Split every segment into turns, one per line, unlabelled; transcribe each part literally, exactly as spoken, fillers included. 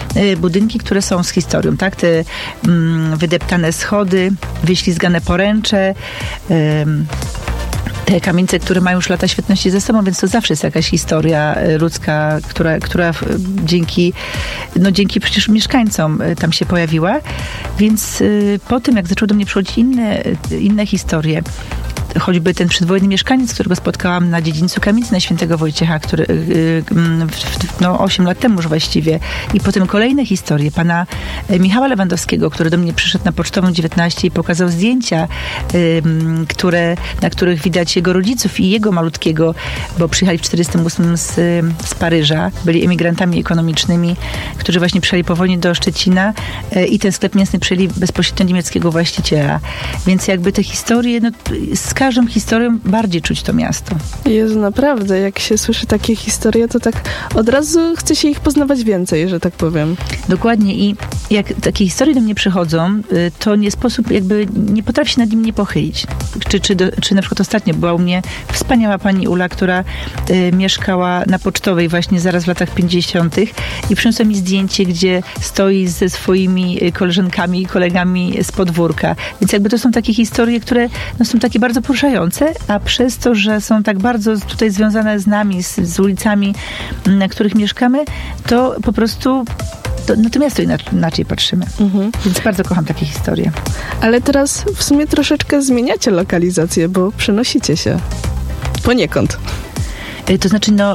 budynki, które są z historią, tak? Te mm, wydeptane schody, wyślizgane poręcze, ym, te kamienice, które mają już lata świetności ze sobą, więc to zawsze jest jakaś historia ludzka, która, która dzięki, no dzięki przecież mieszkańcom tam się pojawiła. Więc po tym, jak zaczęły do mnie przychodzić inne, inne historie, choćby ten przedwojenny mieszkaniec, którego spotkałam na dziedzińcu kamienicy na Świętego Wojciecha, który no osiem lat temu już właściwie. I potem kolejne historie pana Michała Lewandowskiego, który do mnie przyszedł na Pocztową dziewiętnaście i pokazał zdjęcia, które, na których widać jego rodziców i jego malutkiego, bo przyjechali w czterdziestym ósmym z, z Paryża. Byli emigrantami ekonomicznymi, którzy właśnie przyjechali po wojnie do Szczecina i ten sklep mięsny przyjęli bezpośrednio niemieckiego właściciela. Więc jakby te historie, no, z każdą historią bardziej czuć to miasto.
Jezu, naprawdę, jak się słyszy takie historie, to tak od razu chce się ich poznawać więcej, że tak powiem.
Dokładnie i jak takie historie do mnie przychodzą, to nie sposób, jakby nie potrafi się nad nim nie pochylić. Czy, czy, do, czy na przykład ostatnio była u mnie wspaniała pani Ula, która y, mieszkała na Pocztowej właśnie zaraz w latach pięćdziesiątych i przyniosła mi zdjęcie, gdzie stoi ze swoimi koleżankami i kolegami z podwórka. Więc jakby to są takie historie, które no, są takie bardzo poruszające, a przez to, że są tak bardzo tutaj związane z nami, z, z ulicami, na których mieszkamy, to po prostu to, na to miasto inaczej patrzymy. Mhm. Więc bardzo kocham takie historie.
Ale teraz w sumie troszeczkę zmieniacie lokalizację, bo przenosicie się poniekąd.
To znaczy, no,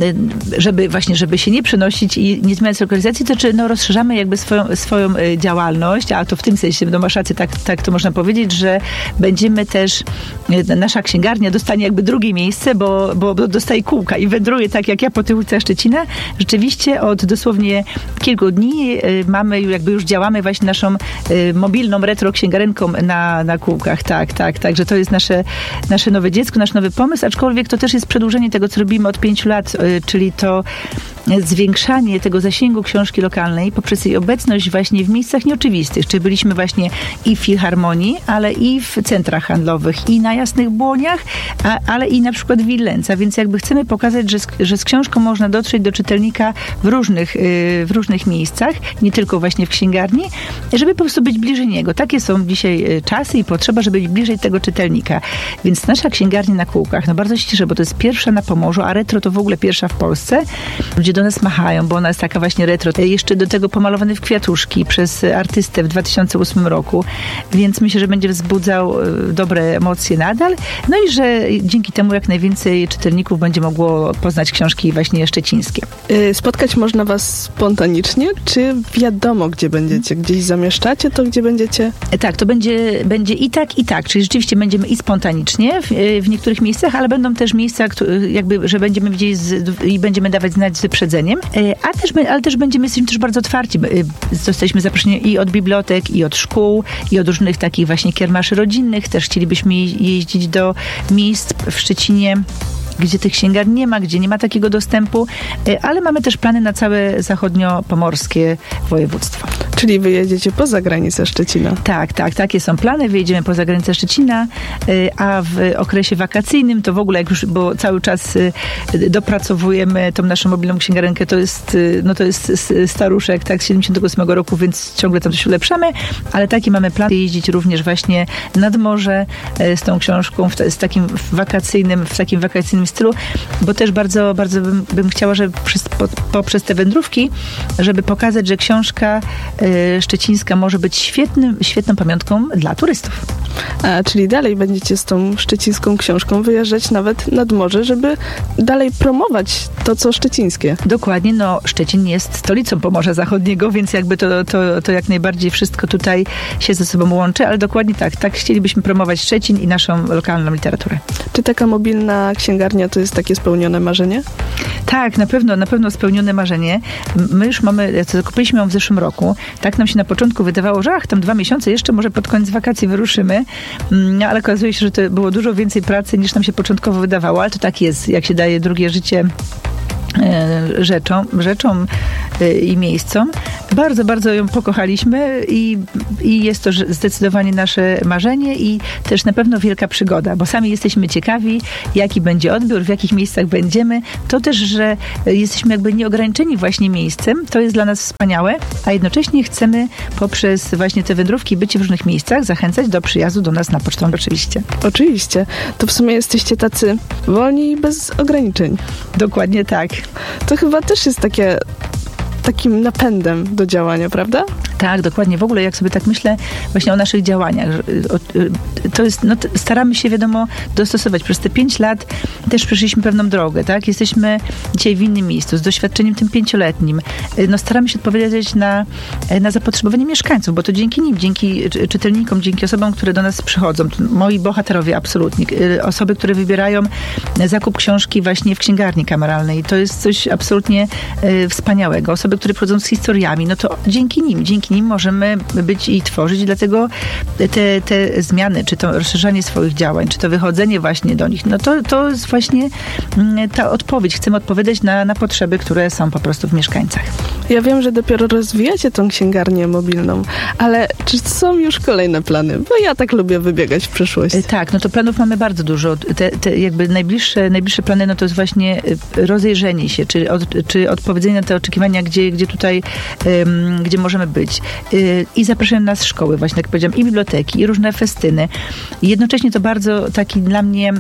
żeby właśnie, żeby się nie przenosić i nie zmieniać lokalizacji, to znaczy, no, rozszerzamy jakby swoją, swoją działalność, a to w tym sensie, no masz rację, tak, tak to można powiedzieć, że będziemy też, nasza księgarnia dostanie jakby drugie miejsce, bo, bo dostaje kółka i wędruje tak jak ja po tych ulicach Szczecina. Rzeczywiście od dosłownie kilku dni mamy, jakby już działamy właśnie naszą mobilną retro księgarenką na, na kółkach. Tak, tak, tak, że to jest nasze, nasze nowe dziecko, nasz nowy pomysł, aczkolwiek to też jest przedłużenie tego, co robimy od pięciu lat, czyli to zwiększanie tego zasięgu książki lokalnej poprzez jej obecność właśnie w miejscach nieoczywistych. Czyli byliśmy właśnie i w Filharmonii, ale i w centrach handlowych, i na Jasnych Błoniach, a, ale i na przykład w Willenca. Więc jakby chcemy pokazać, że z, że z książką można dotrzeć do czytelnika w różnych, w różnych miejscach, nie tylko właśnie w księgarni, żeby po prostu być bliżej niego. Takie są dzisiaj czasy i potrzeba, żeby być bliżej tego czytelnika. Więc nasza księgarnia na kółkach, no bardzo się cieszę, bo to jest pierwsza na Pomorzu, a retro to w ogóle pierwsza w Polsce. Ludzie do nas machają, bo ona jest taka właśnie retro. Jeszcze do tego pomalowany w kwiatuszki przez artystę w dwa tysiące ósmym roku, więc myślę, że będzie wzbudzał dobre emocje nadal. No i że dzięki temu jak najwięcej czytelników będzie mogło poznać książki właśnie szczecińskie.
Spotkać można was spontanicznie, czy wiadomo, gdzie będziecie? Gdzieś zamieszczacie to, gdzie będziecie?
Tak, to będzie, będzie i tak, i tak. Czyli rzeczywiście będziemy i spontanicznie w, w niektórych miejscach, ale będą też miejsca, jakby, że będziemy widzieli z, i będziemy dawać znać z wyprzedzeniem, a też, ale też będziemy, jesteśmy też bardzo otwarci. Zostaliśmy zaproszeni i od bibliotek, i od szkół, i od różnych takich właśnie kiermaszy rodzinnych. Też chcielibyśmy jeździć do miejsc w Szczecinie, gdzie tych księgarni nie ma, gdzie nie ma takiego dostępu, ale mamy też plany na całe zachodnio-pomorskie województwo.
Czyli wyjedziecie poza granicę Szczecina.
Tak, tak, takie są plany. Wyjedziemy poza granicę Szczecina, a w okresie wakacyjnym to w ogóle, jak już, bo cały czas dopracowujemy tą naszą mobilną księgarenkę, to jest, no to jest staruszek, tak, z siedemdziesiątego ósmego roku, więc ciągle tam coś ulepszamy, ale takie mamy plany jeździć również właśnie nad morze z tą książką, w, z takim wakacyjnym, w takim wakacyjnym stylu, bo też bardzo, bardzo bym, bym chciała, żeby przez, po, poprzez te wędrówki, żeby pokazać, że książka y, szczecińska może być świetnym, świetną pamiątką dla turystów.
A, czyli dalej będziecie z tą szczecińską książką wyjeżdżać nawet nad morze, żeby dalej promować to, co szczecińskie.
Dokładnie, no Szczecin jest stolicą Pomorza Zachodniego, więc jakby to, to, to jak najbardziej wszystko tutaj się ze sobą łączy, ale dokładnie tak, tak chcielibyśmy promować Szczecin i naszą lokalną literaturę.
Czy taka mobilna księgarnia to jest takie spełnione marzenie?
Tak, na pewno, na pewno spełnione marzenie. My już mamy, zakupiliśmy ją w zeszłym roku. Tak nam się na początku wydawało, że ach, tam dwa miesiące, jeszcze może pod koniec wakacji wyruszymy, ale okazuje się, że to było dużo więcej pracy niż nam się początkowo wydawało, ale to tak jest, jak się daje drugie życie rzeczom, rzeczom i miejscom. Bardzo, bardzo ją pokochaliśmy i, i jest to zdecydowanie nasze marzenie i też na pewno wielka przygoda, bo sami jesteśmy ciekawi, jaki będzie odbiór, w jakich miejscach będziemy. To też, że jesteśmy jakby nieograniczeni właśnie miejscem, to jest dla nas wspaniałe, a jednocześnie chcemy poprzez właśnie te wędrówki, bycie w różnych miejscach, zachęcać do przyjazdu do nas na pocztę oczywiście.
Oczywiście. To w sumie jesteście tacy wolni i bez ograniczeń.
Dokładnie tak.
To chyba też jest takie takim napędem do działania, prawda?
Tak, dokładnie. W ogóle jak sobie tak myślę właśnie o naszych działaniach, to jest, no, staramy się wiadomo dostosować. Przez te pięć lat też przeszliśmy pewną drogę, tak? Jesteśmy dzisiaj w innym miejscu, z doświadczeniem tym pięcioletnim. No, staramy się odpowiedzieć na, na zapotrzebowanie mieszkańców, bo to dzięki nim, dzięki czytelnikom, dzięki osobom, które do nas przychodzą. Moi bohaterowie absolutnie. Osoby, które wybierają zakup książki właśnie w księgarni kameralnej. To jest coś absolutnie wspaniałego. Osoby, które przychodzą z historiami, no to dzięki nim, dzięki nim możemy być i tworzyć, dlatego te, te zmiany, czy to rozszerzanie swoich działań, czy to wychodzenie właśnie do nich, no to, to jest właśnie ta odpowiedź. Chcemy odpowiadać na, na potrzeby, które są po prostu w mieszkańcach.
Ja wiem, że dopiero rozwijacie tą księgarnię mobilną, ale czy są już kolejne plany? Bo ja tak lubię wybiegać w przyszłość.
Tak, no to planów mamy bardzo dużo. Te, te jakby najbliższe, najbliższe plany, no to jest właśnie rozejrzenie się, czy, od, czy odpowiedzenie na te oczekiwania, gdzie, gdzie tutaj, um, gdzie możemy być. I zapraszają nas szkoły, właśnie jak powiedziałam, i biblioteki, i różne festyny. I jednocześnie to bardzo taki dla mnie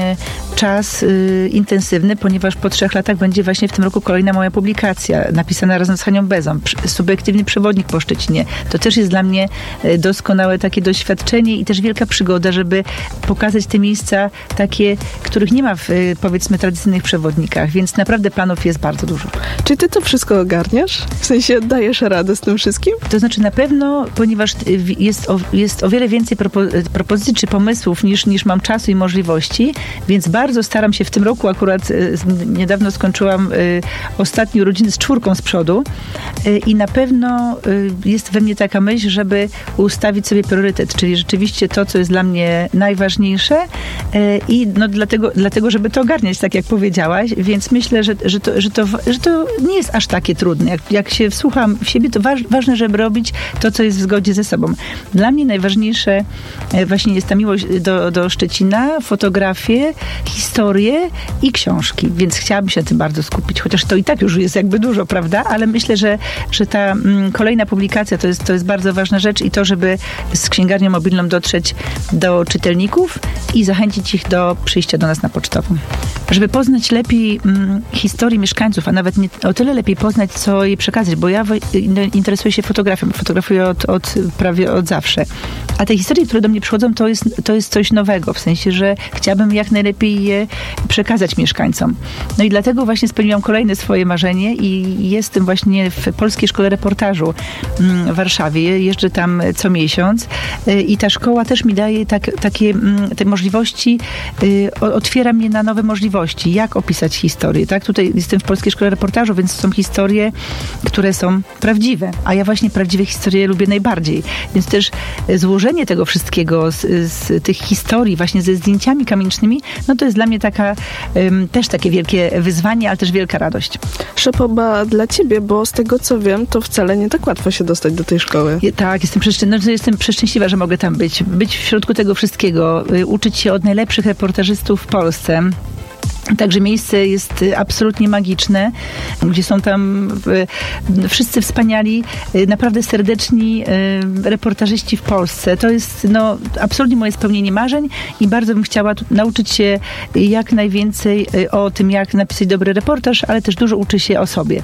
czas y, intensywny, ponieważ po trzech latach będzie właśnie w tym roku kolejna moja publikacja, napisana razem z Hanią Bezą, subiektywny przewodnik po Szczecinie. To też jest dla mnie doskonałe takie doświadczenie i też wielka przygoda, żeby pokazać te miejsca takie, których nie ma w, powiedzmy, tradycyjnych przewodnikach, więc naprawdę planów jest bardzo dużo.
Czy ty to wszystko ogarniasz? W sensie dajesz radę z tym wszystkim?
To znaczy na pewno, ponieważ jest o, jest o wiele więcej propo- propozycji czy pomysłów niż, niż mam czasu i możliwości, więc bardzo staram się w tym roku, akurat y, niedawno skończyłam y, ostatni urodziny z czwórką z przodu y, i na pewno y, jest we mnie taka myśl, żeby ustawić sobie priorytet, czyli rzeczywiście to, co jest dla mnie najważniejsze y, i no dlatego, dlatego, żeby to ogarniać, tak jak powiedziałaś, więc myślę, że, że, to, że, to, że to nie jest aż takie trudne. Jak, jak się wsłucham w siebie, to waż, ważne, żeby robić to, co jest w zgodzie ze sobą. Dla mnie najważniejsze właśnie jest ta miłość do, do Szczecina, fotografie, historie i książki, więc chciałabym się na tym bardzo skupić, chociaż to i tak już jest jakby dużo, prawda? Ale myślę, że, że ta mm, kolejna publikacja to jest, to jest bardzo ważna rzecz i to, żeby z księgarnią mobilną dotrzeć do czytelników i zachęcić ich do przyjścia do nas na pocztową. Żeby poznać lepiej mm, historię mieszkańców, a nawet nie, o tyle lepiej poznać, co jej przekazać, bo ja w, interesuję się fotografią, fotografuję od, od prawie od zawsze. A te historie, które do mnie przychodzą, to jest, to jest coś nowego, w sensie, że chciałabym jak najlepiej je przekazać mieszkańcom. No i dlatego właśnie spełniłam kolejne swoje marzenie i jestem właśnie w Polskiej Szkole Reportażu w Warszawie. Jeżdżę tam co miesiąc i ta szkoła też mi daje tak, takie te możliwości, otwiera mnie na nowe możliwości, jak opisać historię. Tak? Tutaj jestem w Polskiej Szkole Reportażu, więc są historie, które są prawdziwe, a ja właśnie prawdziwe historie lubię najbardziej. Więc też złożenie tego wszystkiego z, z tych historii właśnie ze zdjęciami kamienicznymi, no to jest dla mnie taka um, też takie wielkie wyzwanie, ale też wielka radość.
Szepoba dla ciebie, bo z tego co wiem, to wcale nie tak łatwo się dostać do tej szkoły.
Je, tak, jestem, przeszczę- no, jestem przeszczęśliwa, że mogę tam być. Być w środku tego wszystkiego, y, uczyć się od najlepszych reportażystów w Polsce. Także miejsce jest absolutnie magiczne, gdzie są tam wszyscy wspaniali, naprawdę serdeczni reportażyści w Polsce. To jest no, absolutnie moje spełnienie marzeń i bardzo bym chciała tu nauczyć się jak najwięcej o tym, jak napisać dobry reportaż, ale też dużo uczy się o sobie.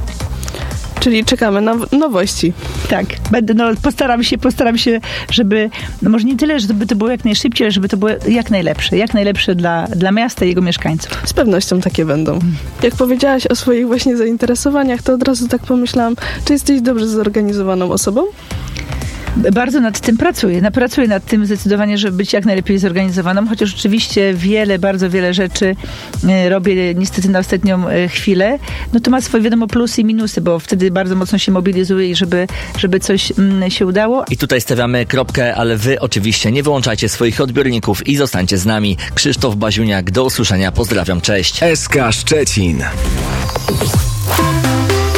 Czyli czekamy na nowości.
Tak, będę, no, postaram się, postaram się, żeby, no może nie tyle, żeby to było jak najszybciej, ale żeby to było jak najlepsze, jak najlepsze dla, dla miasta i jego mieszkańców.
Z pewnością takie będą. Jak powiedziałaś o swoich właśnie zainteresowaniach, to od razu tak pomyślałam, czy jesteś dobrze zorganizowaną osobą?
Bardzo nad tym pracuję. No, pracuję nad tym zdecydowanie, żeby być jak najlepiej zorganizowaną, chociaż oczywiście wiele, bardzo wiele rzeczy robię niestety na ostatnią chwilę. No to ma swoje, wiadomo, plusy i minusy, bo wtedy bardzo mocno się mobilizuję i żeby, żeby coś się udało.
I tutaj stawiamy kropkę, ale wy oczywiście nie wyłączajcie swoich odbiorników i zostańcie z nami. Krzysztof Baziuniak, do usłyszenia. Pozdrawiam, cześć.
S K Szczecin.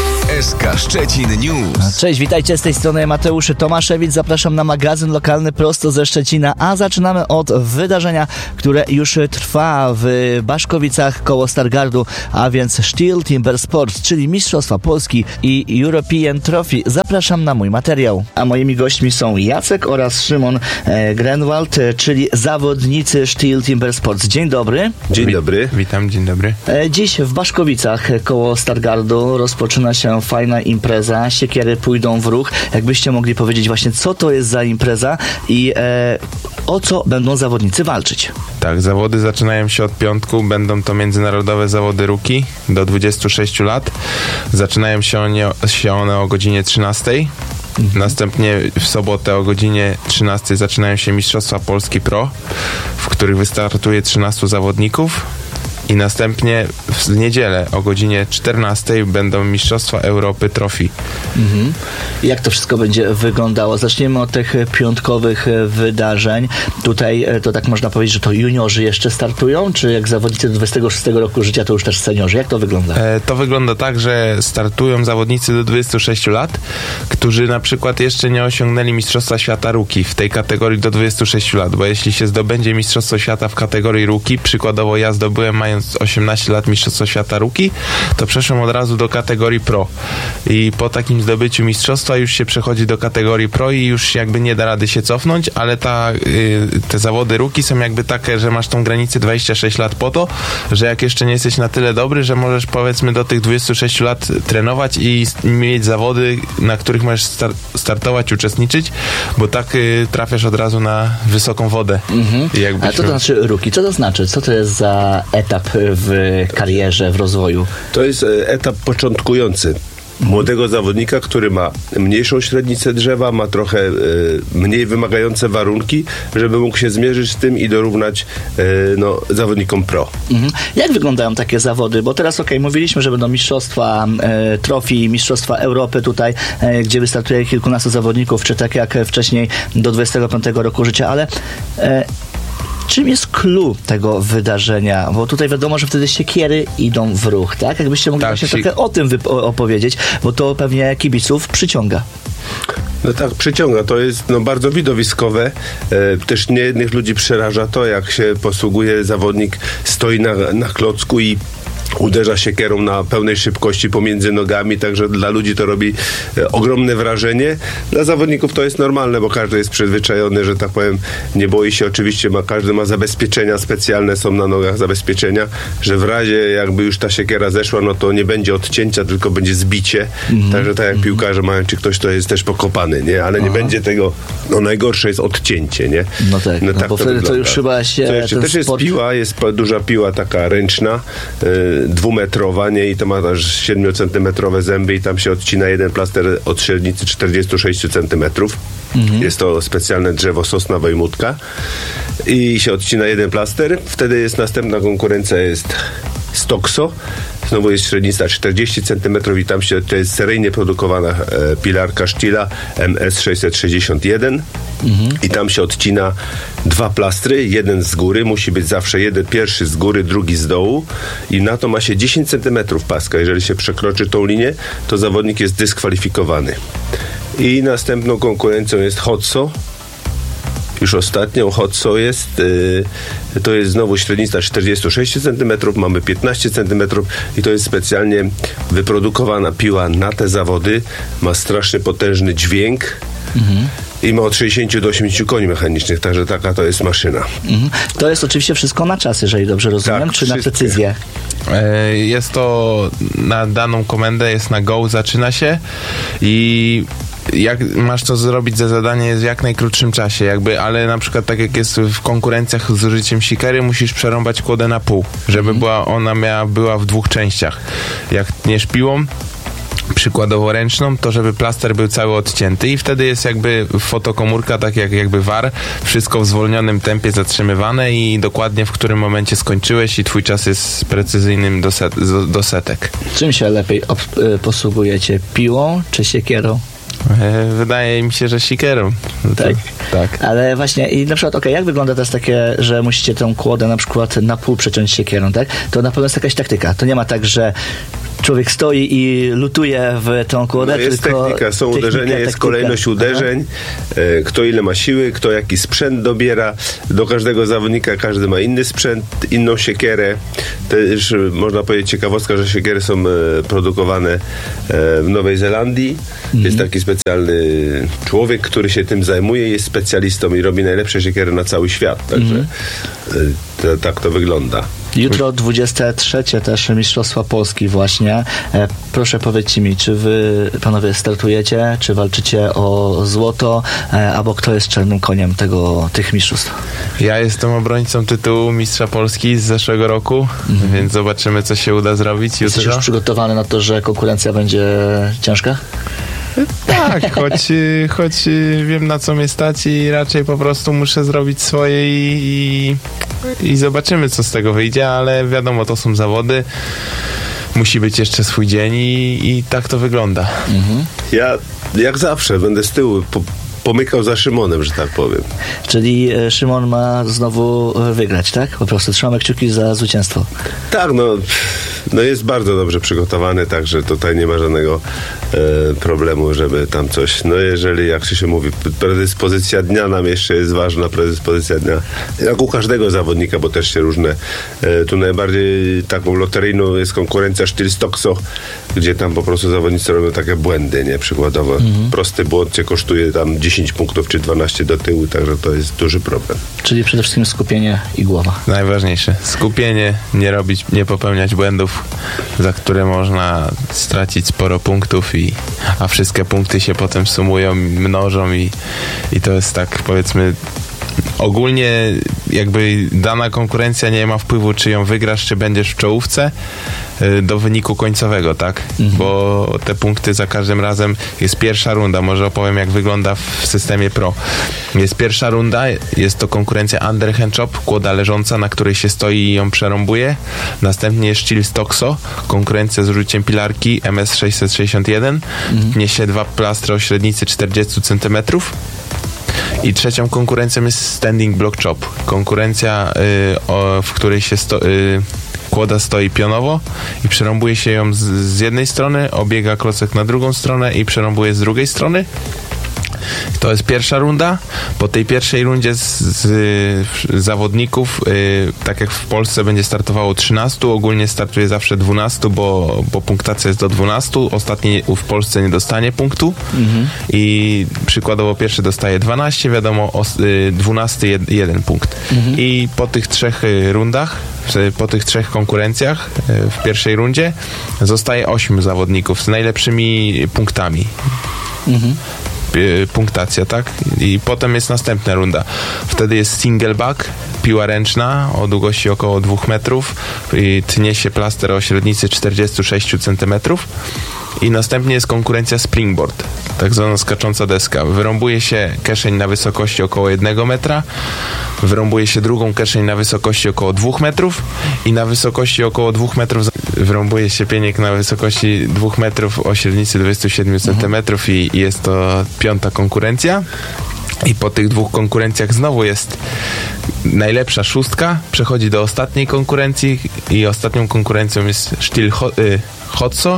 S K Szczecin News.
Cześć, witajcie, z tej strony Mateusz Tomaszewicz. Zapraszam na magazyn lokalny prosto ze Szczecina, a zaczynamy od wydarzenia, które już trwa w Baszkowicach koło Stargardu, a więc Steel Timber Sports, czyli Mistrzostwa Polski i European Trophy. Zapraszam na mój materiał. A moimi gośćmi są Jacek oraz Szymon e, Grenwald, e, czyli zawodnicy Steel Timber Sports. Dzień dobry.
Dzień dobry.
Witam, dzień dobry.
E, dziś w Baszkowicach koło Stargardu rozpoczyna się fajna impreza. Siekiery pójdą w ruch. Jakbyście mogli powiedzieć właśnie, co to jest za impreza i e, o co będą zawodnicy walczyć?
Tak, zawody zaczynają się od piątku. Będą to międzynarodowe zawody ruki do dwudziestu sześciu lat. Zaczynają się one, się one o godzinie trzynastej. Mhm. Następnie w sobotę o godzinie trzynastej zaczynają się Mistrzostwa Polski Pro, w których wystartuje trzynastu zawodników. I następnie w niedzielę o godzinie czternastej będą Mistrzostwa Europy Trophy.
Mhm. Jak to wszystko będzie wyglądało? Zaczniemy od tych piątkowych wydarzeń. Tutaj to tak można powiedzieć, że to juniorzy jeszcze startują, czy jak zawodnicy do dwudziestego szóstego roku życia to już też seniorzy? Jak to wygląda?
E, to wygląda tak, że startują zawodnicy do dwudziestu sześciu lat, którzy na przykład jeszcze nie osiągnęli Mistrzostwa Świata Ruki w tej kategorii do dwudziestu sześciu lat, bo jeśli się zdobędzie Mistrzostwo Świata w kategorii Ruki, przykładowo ja zdobyłem mając osiemnaście lat Mistrzostwa Świata Ruki, to przeszłem od razu do kategorii Pro. I po takim zdobyciu mistrzostwa już się przechodzi do kategorii Pro i już jakby nie da rady się cofnąć, ale ta, y, te zawody Ruki są jakby takie, że masz tą granicę dwadzieścia sześć lat po to, że jak jeszcze nie jesteś na tyle dobry, że możesz powiedzmy do tych dwudziestu sześciu lat trenować i mieć zawody, na których możesz star- startować, uczestniczyć, bo tak y, trafiasz od razu na wysoką wodę. Mhm.
A co to znaczy Ruki? Co to znaczy? Co to jest za etap w karierze, w rozwoju?
To jest etap początkujący młodego zawodnika, który ma mniejszą średnicę drzewa, ma trochę e, mniej wymagające warunki, żeby mógł się zmierzyć z tym i dorównać e, no, zawodnikom pro.
Mhm. Jak wyglądają takie zawody? Bo teraz okej, okay, mówiliśmy, że będą mistrzostwa e, trofii, mistrzostwa Europy tutaj, e, gdzie wystartuje kilkunastu zawodników, czy tak jak wcześniej do dwudziestego piątego roku życia, ale e, czym jest clue tego wydarzenia? Bo tutaj wiadomo, że wtedy siekiery idą w ruch, tak? Jakbyście mogli tak, właśnie się... trochę o tym wypo- opowiedzieć, bo to pewnie kibiców przyciąga.
No tak, przyciąga. To jest no, bardzo widowiskowe. E, też niejednych ludzi przeraża to, jak się posługuje zawodnik, stoi na, na klocku i uderza siekierą na pełnej szybkości pomiędzy nogami, także dla ludzi to robi e, ogromne wrażenie. Dla zawodników to jest normalne, bo każdy jest przyzwyczajony, że tak powiem, nie boi się, oczywiście ma, każdy ma zabezpieczenia specjalne, są na nogach zabezpieczenia, że w razie jakby już ta siekiera zeszła, no to nie będzie odcięcia, tylko będzie zbicie, mm-hmm. także tak jak mm-hmm. piłkarze mają, czy ktoś to jest też pokopany, nie? Ale Aha. nie będzie tego, no najgorsze jest odcięcie, nie?
No tak, no, no tak bo to wtedy wygląda. To już chyba się
to jeszcze, też sport... jest piła, jest duża piła taka ręczna, yy, dwumetrowa, nie? I to ma aż siedmiocentymetrowe zęby i tam się odcina jeden plaster od średnicy czterdzieści sześć centymetrów. Mhm. Jest to specjalne drzewo sosna wojmutka i się odcina jeden plaster. Wtedy jest następna konkurencja, jest Stokso. Znowu jest średnica czterdzieści centymetrów i tam się, to jest seryjnie produkowana e, pilarka Stila M S sześćset sześćdziesiąt jeden mhm. i tam się odcina dwa plastry, jeden z góry, musi być zawsze jeden, pierwszy z góry, drugi z dołu i na to ma się dziesięć centymetrów paska. Jeżeli się przekroczy tą linię, to zawodnik jest dyskwalifikowany. I następną konkurencją jest Hotso. Już ostatnią Hotso jest, yy, to jest znowu średnica czterdzieści sześć centymetrów, mamy piętnaście centymetrów i to jest specjalnie wyprodukowana piła na te zawody, ma strasznie potężny dźwięk. Mhm. I ma od sześćdziesięciu do osiemdziesięciu koni mechanicznych, także taka to jest maszyna.
Mhm. To jest oczywiście wszystko na czas, jeżeli dobrze rozumiem, tak, czy wszystkie. Na precyzję?
Jest to na daną komendę, jest na go, zaczyna się i jak masz to zrobić za zadanie jest w jak najkrótszym czasie, jakby, ale na przykład tak jak jest w konkurencjach z użyciem sikery, musisz przerąbać kłodę na pół, żeby mhm. była, ona miała, była w dwóch częściach. Jak tniesz piłą, przykładowo ręczną, to żeby plaster był cały odcięty i wtedy jest jakby fotokomórka, tak jak jakby V A R, wszystko w zwolnionym tempie zatrzymywane i dokładnie w którym momencie skończyłeś i twój czas jest precyzyjnym do, set, do, do setek.
Czym się lepiej ob- posługujecie? Piłą czy siekierą?
Wydaje mi się, że siekierą.
Tak.
tak.
Ale właśnie i na przykład, okej, okay, jak wygląda teraz takie, że musicie tę kłodę na przykład na pół przeciąć siekierą, tak? To na pewno jest jakaś taktyka. To nie ma tak, że człowiek stoi i lutuje w tą kłodę,
no jest
tylko
technika, są
technika,
uderzenia, jest
taktyka.
kolejność uderzeń, e, kto ile ma siły, kto jaki sprzęt dobiera. Do każdego zawodnika każdy ma inny sprzęt, inną siekierę. Też można powiedzieć ciekawostka, że siekiery są e, produkowane e, w Nowej Zelandii. Mhm. Jest taki specjalny człowiek, który się tym zajmuje, jest specjalistą i robi najlepsze siekiery na cały świat. Także mhm. e, to, tak to wygląda.
Jutro dwudzieste trzecie też Mistrzostwa Polski właśnie. E, proszę powiedzcie mi, czy wy panowie startujecie, czy walczycie o złoto, e, albo kto jest czarnym koniem tego, tych mistrzostw?
Ja jestem obrońcą tytułu Mistrza Polski z zeszłego roku, mhm. więc zobaczymy, co się uda zrobić jutro.
Jesteś już przygotowany na to, że konkurencja będzie ciężka?
Tak, choć, choć wiem, na co mnie stać i raczej po prostu muszę zrobić swoje i, i, i zobaczymy, co z tego wyjdzie, ale wiadomo, to są zawody. Musi być jeszcze swój dzień i, i tak to wygląda.
Mhm. Ja jak zawsze będę z tyłu po, pomykał za Szymonem, że tak powiem.
Czyli Szymon ma znowu wygrać, tak? Po prostu trzymamy kciuki za zwycięstwo.
Tak, no, no jest bardzo dobrze przygotowany, także tutaj nie ma żadnego e, problemu, żeby tam coś, no jeżeli, jak się mówi, predyspozycja dnia nam jeszcze jest ważna, predyspozycja dnia, jak u każdego zawodnika, bo też się różne, e, tu najbardziej taką loteryjną jest konkurencja Stilstokso, gdzie tam po prostu zawodnicy robią takie błędy, nie? Przykładowo mhm. prosty błąd cię kosztuje tam dziesięć punktów czy dwanaście do tyłu, także to jest duży problem.
Czyli przede wszystkim skupienie i głowa.
Najważniejsze. Skupienie, nie robić, nie popełniać błędów, za które można stracić sporo punktów, i, a wszystkie punkty się potem sumują, mnożą i, i to jest tak, powiedzmy, ogólnie jakby dana konkurencja nie ma wpływu, czy ją wygrasz, czy będziesz w czołówce do wyniku końcowego, tak? Mhm. Bo te punkty za każdym razem jest pierwsza runda. Może opowiem, jak wygląda w systemie Pro. Jest pierwsza runda, jest to konkurencja Underhand Chop, kłoda leżąca, na której się stoi i ją przerąbuje. Następnie jest Stilstokso, konkurencja z użyciem pilarki M S sześćset sześćdziesiąt jeden. Mhm. Niesie dwa plastry o średnicy czterdzieści centymetrów. I trzecią konkurencją jest Standing Block Chop. Konkurencja, y, o, w której się sto, y, kłoda stoi pionowo i przerąbuje się ją z, z jednej strony, obiega klocek na drugą stronę i przerąbuje z drugiej strony. To jest pierwsza runda. Po tej pierwszej rundzie z, z zawodników, yy, tak jak w Polsce, będzie startowało trzynastu. Ogólnie startuje zawsze dwunastu, bo, bo punktacja jest do dwunastu. Ostatni w Polsce nie dostanie punktu. Mhm. I przykładowo pierwszy dostaje dwanaście, wiadomo, o, yy, dwunasty jed, jeden punkt. Mhm. I po tych trzech yy, rundach, po tych trzech konkurencjach yy, w pierwszej rundzie zostaje ośmiu zawodników z najlepszymi punktami. Mhm. Punktacja, tak? I potem jest następna runda. Wtedy jest single back, piła ręczna o długości około dwóch metrów i tnie się plaster o średnicy czterdzieści sześć centymetrów. I następnie jest konkurencja springboard, tak zwana skacząca deska. Wyrąbuje się kieszeń na wysokości około jednego metra, wyrąbuje się drugą kieszeń na wysokości około dwóch metrów i na wysokości około dwóch metrów wyrąbuje się pieniek na wysokości dwóch metrów o średnicy dwadzieścia siedem centymetrów i, i jest to piąta konkurencja. I po tych dwóch konkurencjach znowu jest najlepsza szóstka, przechodzi do ostatniej konkurencji i ostatnią konkurencją jest Stil Hotso.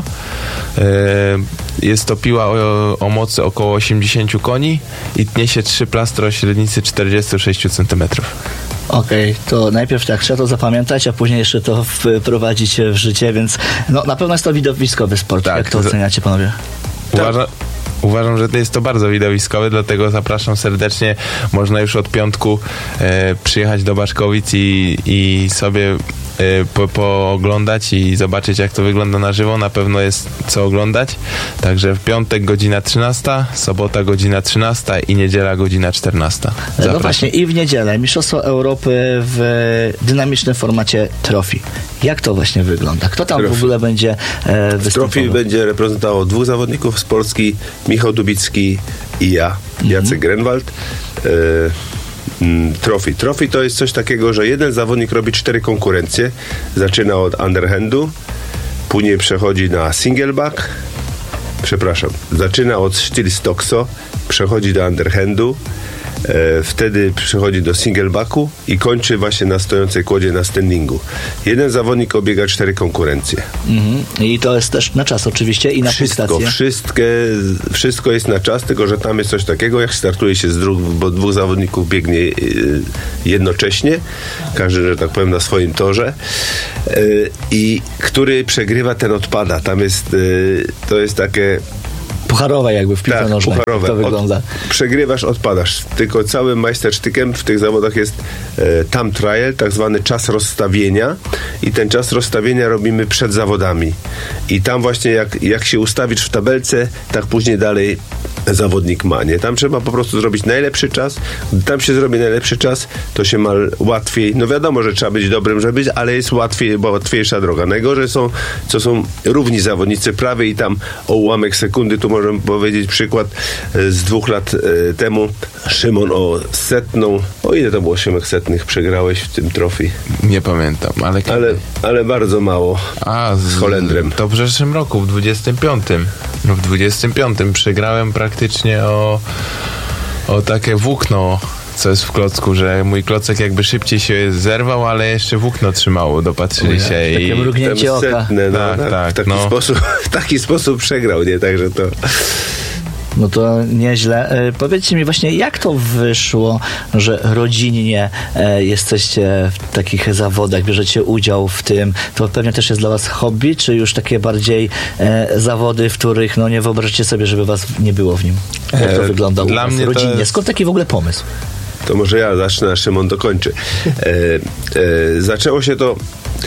Jest to piła o, o mocy około osiemdziesiąt koni i tnie się trzy plastry o średnicy czterdzieści sześć centymetrów.
Okej, okay, to najpierw tak, trzeba to zapamiętać, a później jeszcze to wprowadzić w życie, więc no, na pewno jest to widowiskowy sport. Tak, jak to oceniacie, panowie?
Uważam, uważam, że jest to bardzo widowiskowy, dlatego zapraszam serdecznie. Można już od piątku e, przyjechać do Baszkowic i, i sobie Po, pooglądać i zobaczyć, jak to wygląda na żywo. Na pewno jest co oglądać. Także w piątek godzina trzynasta, sobota godzina trzynasta i niedziela godzina czternasta. Zapraszam.
No właśnie, i w niedzielę Mistrzostwo Europy w dynamicznym formacie Trophy. Jak to właśnie wygląda? Kto tam Trophy. w ogóle będzie e, występował?
Trophy będzie reprezentował dwóch zawodników z Polski, Michał Dubicki i ja, Jacek mhm. Grenwald. E, Trophy. Trophy to jest coś takiego, że jeden zawodnik robi cztery konkurencje. Zaczyna od underhandu, później przechodzi na singleback, przepraszam, zaczyna od Stilstokso, przechodzi do underhandu, E, wtedy przychodzi do singlebacku i kończy właśnie na stojącej kłodzie na standingu. Jeden zawodnik obiega cztery konkurencje.
Mhm. I to jest też na czas oczywiście i na
Wszystko,
pulsację.
wszystkie, wszystko jest na czas, tylko że tam jest coś takiego, jak startuje się z dwóch, bo dwóch zawodników biegnie y, jednocześnie, każdy, że tak powiem, na swoim torze y, i który przegrywa, ten odpada. Tam jest, y, to jest takie
Pucharowe jakby w piłce
tak,
nożnej.
pucharowe.
To wygląda.
Od, przegrywasz, odpadasz. Tylko całym majstersztykiem w tych zawodach jest e, time trial, tak zwany czas rozstawienia i ten czas rozstawienia robimy przed zawodami. I tam właśnie jak, jak się ustawisz w tabelce, tak później dalej zawodnik ma, nie? Tam trzeba po prostu zrobić najlepszy czas. Gdy tam się zrobi najlepszy czas, to się ma łatwiej. No wiadomo, że trzeba być dobrym, żeby być, ale jest łatwiej, bo łatwiejsza droga. Najgorzej są, co są równi zawodnicy prawie i tam o ułamek sekundy, tu możemy powiedzieć przykład z dwóch lat e, temu. Szymon o setną, o ile to było Szymek setnych przegrałeś w tym trofii?
Nie pamiętam, ale kiedy?
Ale, ale bardzo mało.
A, z,
z Holendrem.
To w zeszłym roku, w dwudziestym piątym. No w dwudziestym piątym przegrałem praktycznie o, o takie włókno, co jest w klocku, że mój klocek jakby szybciej się zerwał, ale jeszcze włókno trzymało, dopatrzyli się.
Takie
i
mrugnięcie oka.
Setne, no,
Tak,
tak,
tak,
w taki
no.
sposób, w taki sposób przegrał, nie? Także to...
No to nieźle. E, powiedzcie mi właśnie, jak to wyszło, że rodzinnie e, jesteście w takich zawodach, bierzecie udział w tym. To pewnie też jest dla was hobby, czy już takie bardziej e, zawody, w których no nie wyobraźcie sobie, żeby was nie było w nim? Jak to
E,
wygląda u
dla
was
mnie to
rodzinnie?
jest-
Skąd taki w ogóle pomysł?
To może ja zacznę, a Szymon dokończy. E, e, zaczęło się to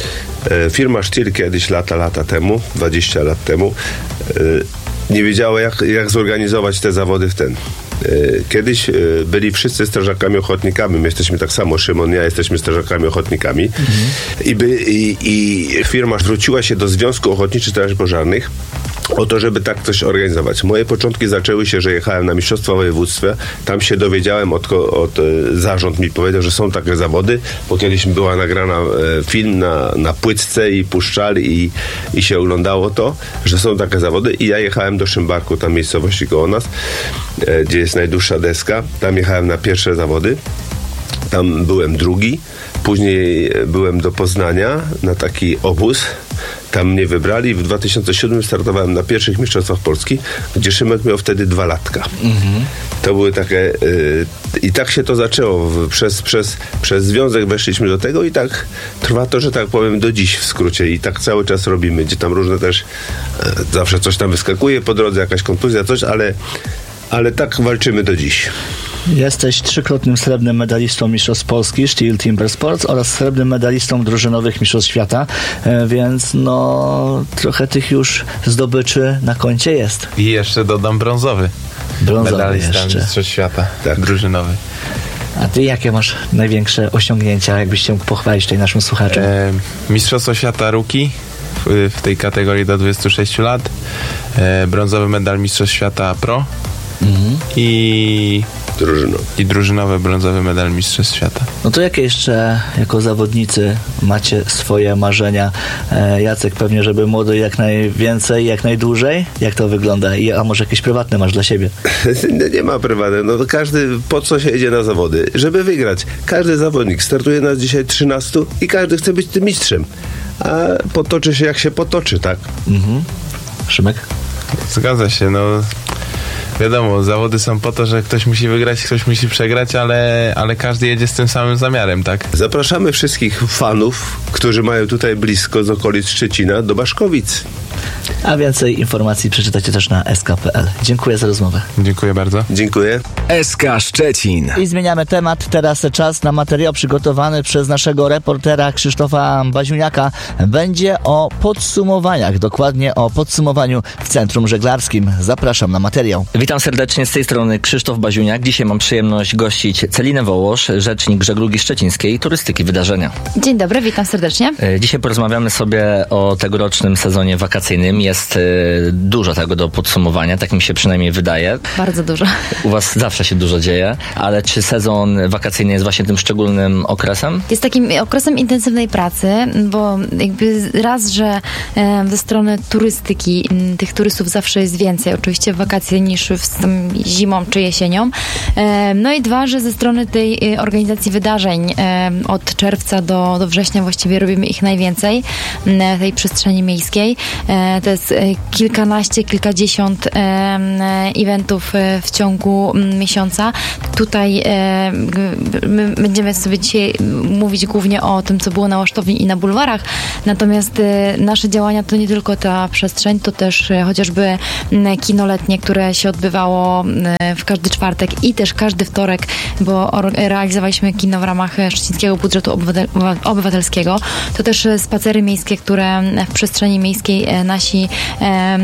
e, firma Stihl kiedyś, lata, lata temu, dwadzieścia lat temu, e, nie wiedziała jak, jak zorganizować te zawody w ten. E, Kiedyś e, byli wszyscy strażakami ochotnikami. My jesteśmy tak samo, Szymon, ja jesteśmy strażakami ochotnikami. Mhm. I, by, i, I firma zwróciła się do Związku Ochotniczych Straży Pożarnych o to, żeby tak coś organizować. Moje początki zaczęły się, że jechałem na Mistrzostwa Województwa. Tam się dowiedziałem, od, od, zarząd mi powiedział, że są takie zawody, bo kiedyś była nagrana e, film na, na płytce i puszczali i, i się oglądało to, że są takie zawody i ja jechałem do Szymbarku, tam miejscowości koło nas, e, gdzie jest najdłuższa deska. Tam jechałem na pierwsze zawody. Tam byłem drugi. Później byłem do Poznania na taki obóz. Tam mnie wybrali. W dwa tysiące siódmym startowałem na pierwszych Mistrzostwach Polski, gdzie Szymek miał wtedy dwa latka. Mhm. To były takie... Y, I tak się to zaczęło. W, przez, przez, przez związek weszliśmy do tego i tak trwa to, że tak powiem, do dziś w skrócie. I tak cały czas robimy. Gdzie tam różne też... Y, zawsze coś tam wyskakuje po drodze, jakaś kontuzja, coś, ale... Ale tak walczymy do dziś.
Jesteś trzykrotnym srebrnym medalistą Mistrzostw Polski Stihl Timber Sports oraz srebrnym medalistą drużynowych Mistrzostw Świata, e, więc no trochę tych już zdobyczy na koncie jest.
I jeszcze dodam brązowy.
Brązowy
Medalista
jeszcze.
Mistrzostw Świata,
Tak.
drużynowy.
A ty jakie masz największe osiągnięcia, jakbyś mógł pochwalić tutaj naszym słuchaczom?
E, Mistrzostwo Świata Rookie w, w tej kategorii do dwudziestu sześciu lat. E, brązowy medal Mistrzostw Świata Pro.
Mhm.
I,
Drużyną.
i drużynowy brązowy medal Mistrzostw Świata.
No to jakie jeszcze jako zawodnicy macie swoje marzenia? E, Jacek, pewnie, żeby młody jak najwięcej, jak najdłużej? Jak to wygląda? I, a może jakieś prywatne masz dla siebie?
No nie ma prywatne. No to każdy, po co się idzie na zawody? Żeby wygrać. Każdy zawodnik. Startuje nas dzisiaj trzynastu i każdy chce być tym mistrzem. A potoczy się jak się potoczy, tak?
Mhm. Szymek?
Zgadza się, no wiadomo, zawody są po to, że ktoś musi wygrać, ktoś musi przegrać, ale, ale każdy jedzie z tym samym zamiarem, tak?
Zapraszamy wszystkich fanów, którzy mają tutaj blisko z okolic Szczecina, do Baszkowic.
A więcej informacji przeczytacie też na s k kropka p l. Dziękuję za rozmowę.
Dziękuję bardzo.
Dziękuję.
S K Szczecin.
I zmieniamy temat. Teraz czas na materiał przygotowany przez naszego reportera Krzysztofa Baziuniaka. Będzie o podsumowaniach, dokładnie o podsumowaniu w Centrum Żeglarskim. Zapraszam na materiał.
Witam serdecznie, z tej strony Krzysztof Baziuniak. Dzisiaj mam przyjemność gościć Celinę Wołosz, rzecznik żeglugi szczecińskiej i turystyki wydarzenia.
Dzień dobry, witam serdecznie.
E, Dzisiaj porozmawiamy sobie o tegorocznym sezonie wakacyjnym wakacyjnym. Jest y, dużo tego do podsumowania, tak mi się przynajmniej wydaje.
Bardzo dużo.
U was zawsze się dużo dzieje, ale czy sezon wakacyjny jest właśnie tym szczególnym okresem?
Jest takim okresem intensywnej pracy, bo jakby raz, że e, ze strony turystyki m, tych turystów zawsze jest więcej, oczywiście w wakacje niż w, z tą zimą czy jesienią. E, no i dwa, że ze strony tej e, organizacji wydarzeń e, od czerwca do, do września właściwie robimy ich najwięcej, m, tej przestrzeni miejskiej. E, to jest e, kilkanaście, kilkadziesiąt e, eventów e, w ciągu m, miesiąca. Tutaj e, my będziemy sobie dzisiaj mówić głównie o tym, co było na Łasztowni i na bulwarach, natomiast e, nasze działania to nie tylko ta przestrzeń, to też e, chociażby m, kino letnie, które się odbywało e, w każdy czwartek i też każdy wtorek, bo or, realizowaliśmy kino w ramach szczecińskiego budżetu obywatel, obywatelskiego. To też e, spacery miejskie, które w przestrzeni miejskiej e, nasi e,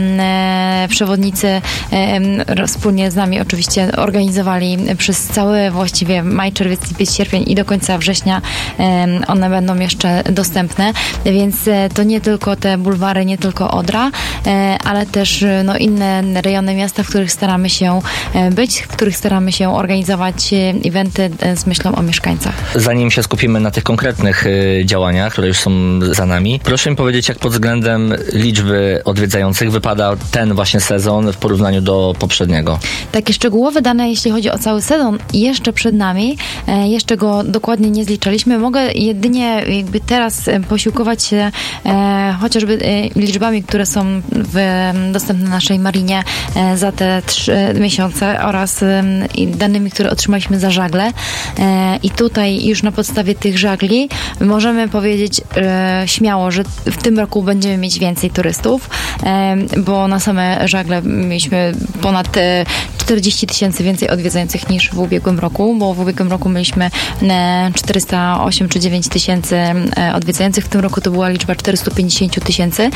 e, przewodnicy e, wspólnie z nami oczywiście organizowali przez cały właściwie maj, czerwiec, lipiec, sierpień i do końca września one będą jeszcze dostępne, więc to nie tylko te bulwary, nie tylko Odra, ale też no, inne rejony miasta, w których staramy się być, w których staramy się organizować eventy z myślą o mieszkańcach.
Zanim się skupimy na tych konkretnych działaniach, które już są za nami, proszę mi powiedzieć, jak pod względem liczby odwiedzających wypada ten właśnie sezon w porównaniu do poprzedniego?
Takie szczegółowe dane, jeśli chodzi o cały sezon, jeszcze przed nami, jeszcze go dokładnie nie zliczaliśmy. Mogę jedynie jakby teraz posiłkować się e, chociażby e, liczbami, które są w, dostępne na naszej marinie e, za te trzy miesiące oraz e, danymi, które otrzymaliśmy za żagle. E, I tutaj już na podstawie tych żagli możemy powiedzieć e, śmiało, że w tym roku będziemy mieć więcej turystów, e, bo na same żagle mieliśmy ponad e, czterdzieści tysięcy więcej odwiedzających niż w ubiegłym roku, bo w ubiegłym roku mieliśmy czterysta osiem czy dziewięć tysięcy odwiedzających. W tym roku to była liczba czterysta pięćdziesiąt tysięcy.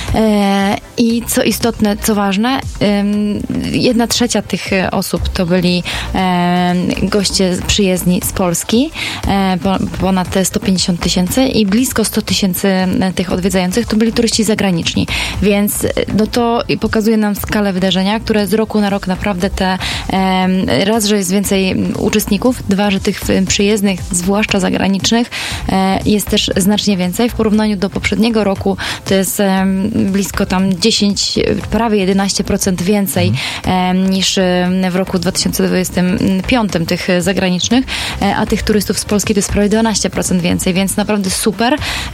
I co istotne, co ważne, jedna trzecia tych osób to byli goście przyjezdni z Polski, ponad sto pięćdziesiąt tysięcy i blisko sto tysięcy tych odwiedzających to byli turyści zagraniczni. Więc no to pokazuje nam skalę wydarzenia, które z roku na rok naprawdę te raz, że jest więcej uczestników, dwa, że tych przyjezdnych, zwłaszcza zagranicznych, jest też znacznie więcej. W porównaniu do poprzedniego roku to jest blisko tam dziesięć, prawie jedenaście procent więcej niż w roku dwa tysiące dwudziestym piątym tych zagranicznych, a tych turystów z Polski to jest prawie dwanaście procent więcej, więc naprawdę super,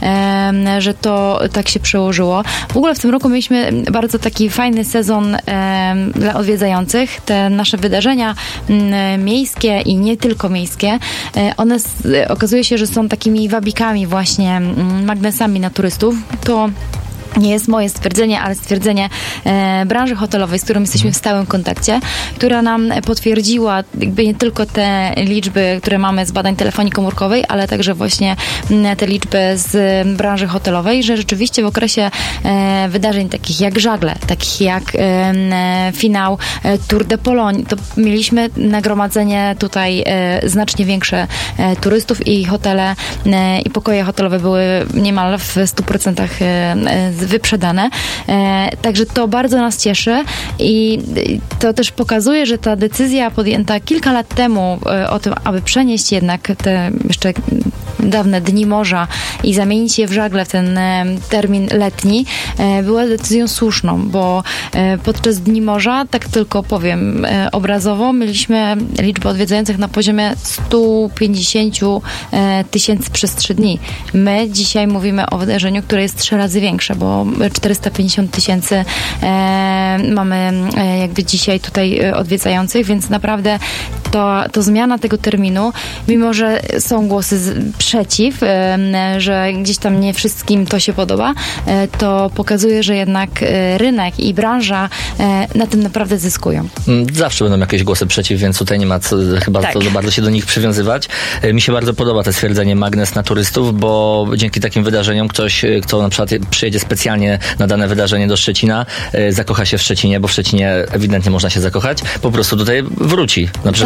że to tak się przełożyło. W ogóle w tym roku mieliśmy bardzo taki fajny sezon dla odwiedzających. Te nasze wydarzenia miejskie i nie tylko miejskie, one okazuje się, że są takimi wabikami właśnie, magnesami na turystów. To nie jest moje stwierdzenie, ale stwierdzenie e, branży hotelowej, z którą jesteśmy w stałym kontakcie, która nam potwierdziła jakby nie tylko te liczby, które mamy z badań telefonii komórkowej, ale także właśnie m, te liczby z branży hotelowej, że rzeczywiście w okresie e, wydarzeń takich jak żagle, takich jak e, finał e, Tour de Pologne, to mieliśmy nagromadzenie tutaj e, znacznie większe e, turystów i hotele e, i pokoje hotelowe były niemal w stu procentach e, wyprzedane. E, także to bardzo nas cieszy i to też pokazuje, że ta decyzja podjęta kilka lat temu e, o tym, aby przenieść jednak te jeszcze dawne dni morza i zamienić je w żagle w ten e, termin letni, e, była decyzją słuszną, bo e, podczas dni morza, tak tylko powiem e, obrazowo, mieliśmy liczbę odwiedzających na poziomie stu pięćdziesięciu tysięcy przez trzy dni. My dzisiaj mówimy o wydarzeniu, które jest trzy razy większe, bo czterysta pięćdziesiąt tysięcy e, mamy e, jakby dzisiaj tutaj odwiedzających, więc naprawdę to, to zmiana tego terminu, mimo że są głosy z, przeciw, e, że gdzieś tam nie wszystkim to się podoba, e, to pokazuje, że jednak e, rynek i branża e, na tym naprawdę zyskują.
Zawsze będą jakieś głosy przeciw, więc tutaj nie ma co, chyba tak. to bardzo się do nich przywiązywać. E, mi się bardzo podoba to stwierdzenie magnes na turystów, bo dzięki takim wydarzeniom ktoś, kto na przykład przyjedzie specjalnie na dane wydarzenie do Szczecina, e, zakocha się w Szczecinie, bo w Szczecinie ewidentnie można się zakochać, po prostu tutaj wróci. Na przykład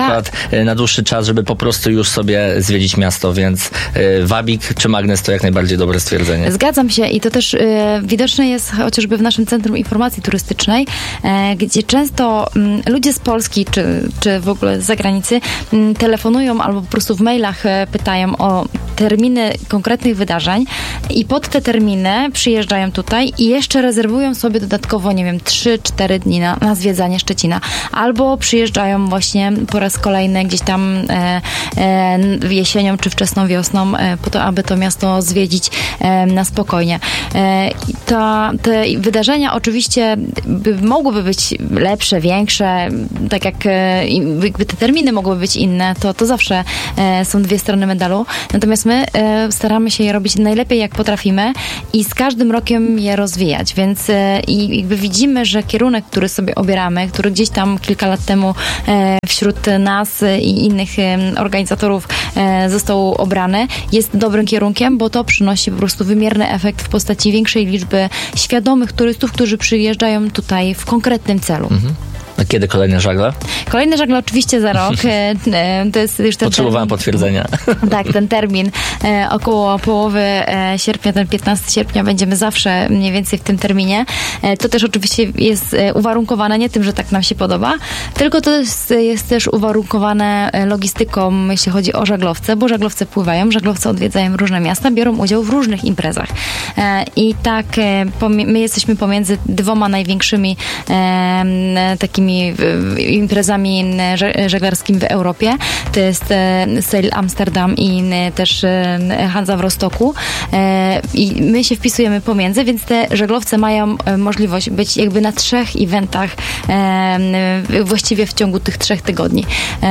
przykład na dłuższy czas, żeby po prostu już sobie zwiedzić miasto, więc wabik czy magnes to jak najbardziej dobre stwierdzenie.
Zgadzam się i to też y, widoczne jest chociażby w naszym Centrum Informacji Turystycznej, y, gdzie często y, ludzie z Polski czy, czy w ogóle z zagranicy y, telefonują albo po prostu w mailach y, pytają o terminy konkretnych wydarzeń i pod te terminy przyjeżdżają tutaj i jeszcze rezerwują sobie dodatkowo, nie wiem, trzy cztery dni na, na zwiedzanie Szczecina. Albo przyjeżdżają właśnie po raz kolejny gdzieś tam e, e, jesienią czy wczesną wiosną e, po to, aby to miasto zwiedzić e, na spokojnie. E, ta, te wydarzenia oczywiście by, mogłyby być lepsze, większe, tak jak e, jakby te terminy mogłyby być inne, to, to zawsze e, są dwie strony medalu. Natomiast my e, staramy się je robić najlepiej jak potrafimy i z każdym rokiem je rozwijać, więc e, i jakby widzimy, że kierunek, który sobie obieramy, który gdzieś tam kilka lat temu e, wśród nas i innych e, organizatorów e, został obrany, jest dobrym kierunkiem, bo to przynosi po prostu wymierny efekt w postaci większej liczby świadomych turystów, którzy przyjeżdżają tutaj w konkretnym celu. Mhm.
A kiedy kolejne żagle?
Kolejne żagle oczywiście za rok. To jest już ten
Potrzebowałem termin. potwierdzenia.
Tak, ten termin. Około połowy sierpnia, ten piętnastego sierpnia będziemy zawsze mniej więcej w tym terminie. To też oczywiście jest uwarunkowane nie tym, że tak nam się podoba, tylko to jest, jest też uwarunkowane logistyką, jeśli chodzi o żaglowce, bo żaglowce pływają, żaglowce odwiedzają różne miasta, biorą udział w różnych imprezach. I tak my jesteśmy pomiędzy dwoma największymi takimi imprezami żeglarskimi w Europie. To jest Sail Amsterdam i też Hansa w Rostoku. I my się wpisujemy pomiędzy, więc te żaglowce mają możliwość być jakby na trzech eventach właściwie w ciągu tych trzech tygodni.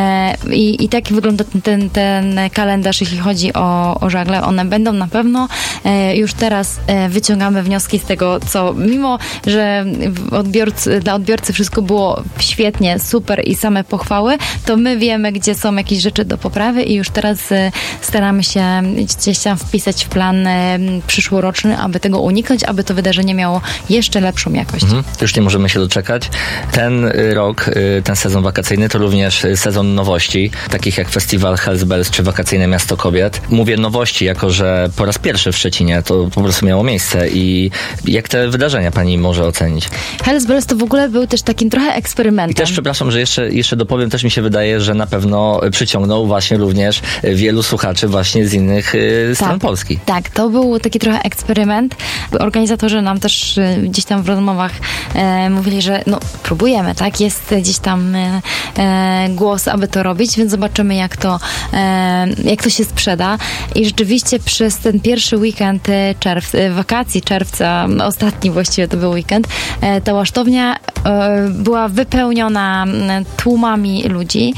I, i tak wygląda ten, ten, ten kalendarz, jeśli chodzi o, o żagle. One będą na pewno. Już teraz wyciągamy wnioski z tego, co mimo, że odbiorcy, dla odbiorcy wszystko było świetnie, super i same pochwały, to my wiemy, gdzie są jakieś rzeczy do poprawy i już teraz y, staramy się gdzieś tam wpisać w plan y, przyszłoroczny, aby tego uniknąć, aby to wydarzenie miało jeszcze lepszą jakość. Mhm.
Już nie możemy się doczekać. Ten y, rok, y, ten sezon wakacyjny to również y, sezon nowości, takich jak festiwal Hells Bells czy Wakacyjne Miasto Kobiet. Mówię nowości, jako że po raz pierwszy w Szczecinie to po prostu miało miejsce i jak te wydarzenia pani może ocenić?
Hells Bells to w ogóle był też takim trochę eksperymentem.
I też, przepraszam, że jeszcze, jeszcze dopowiem, też mi się wydaje, że na pewno przyciągnął właśnie również wielu słuchaczy właśnie z innych y, stron
tak,
Polski.
Tak, to był taki trochę eksperyment. Organizatorzy nam też y, gdzieś tam w rozmowach y, mówili, że no próbujemy, tak? Jest gdzieś tam y, y, głos, aby to robić, więc zobaczymy, jak to, y, jak to się sprzeda. I rzeczywiście przez ten pierwszy weekend czerwca, wakacji czerwca, ostatni właściwie to był weekend, y, ta łasztownia y, była wypełniona tłumami ludzi,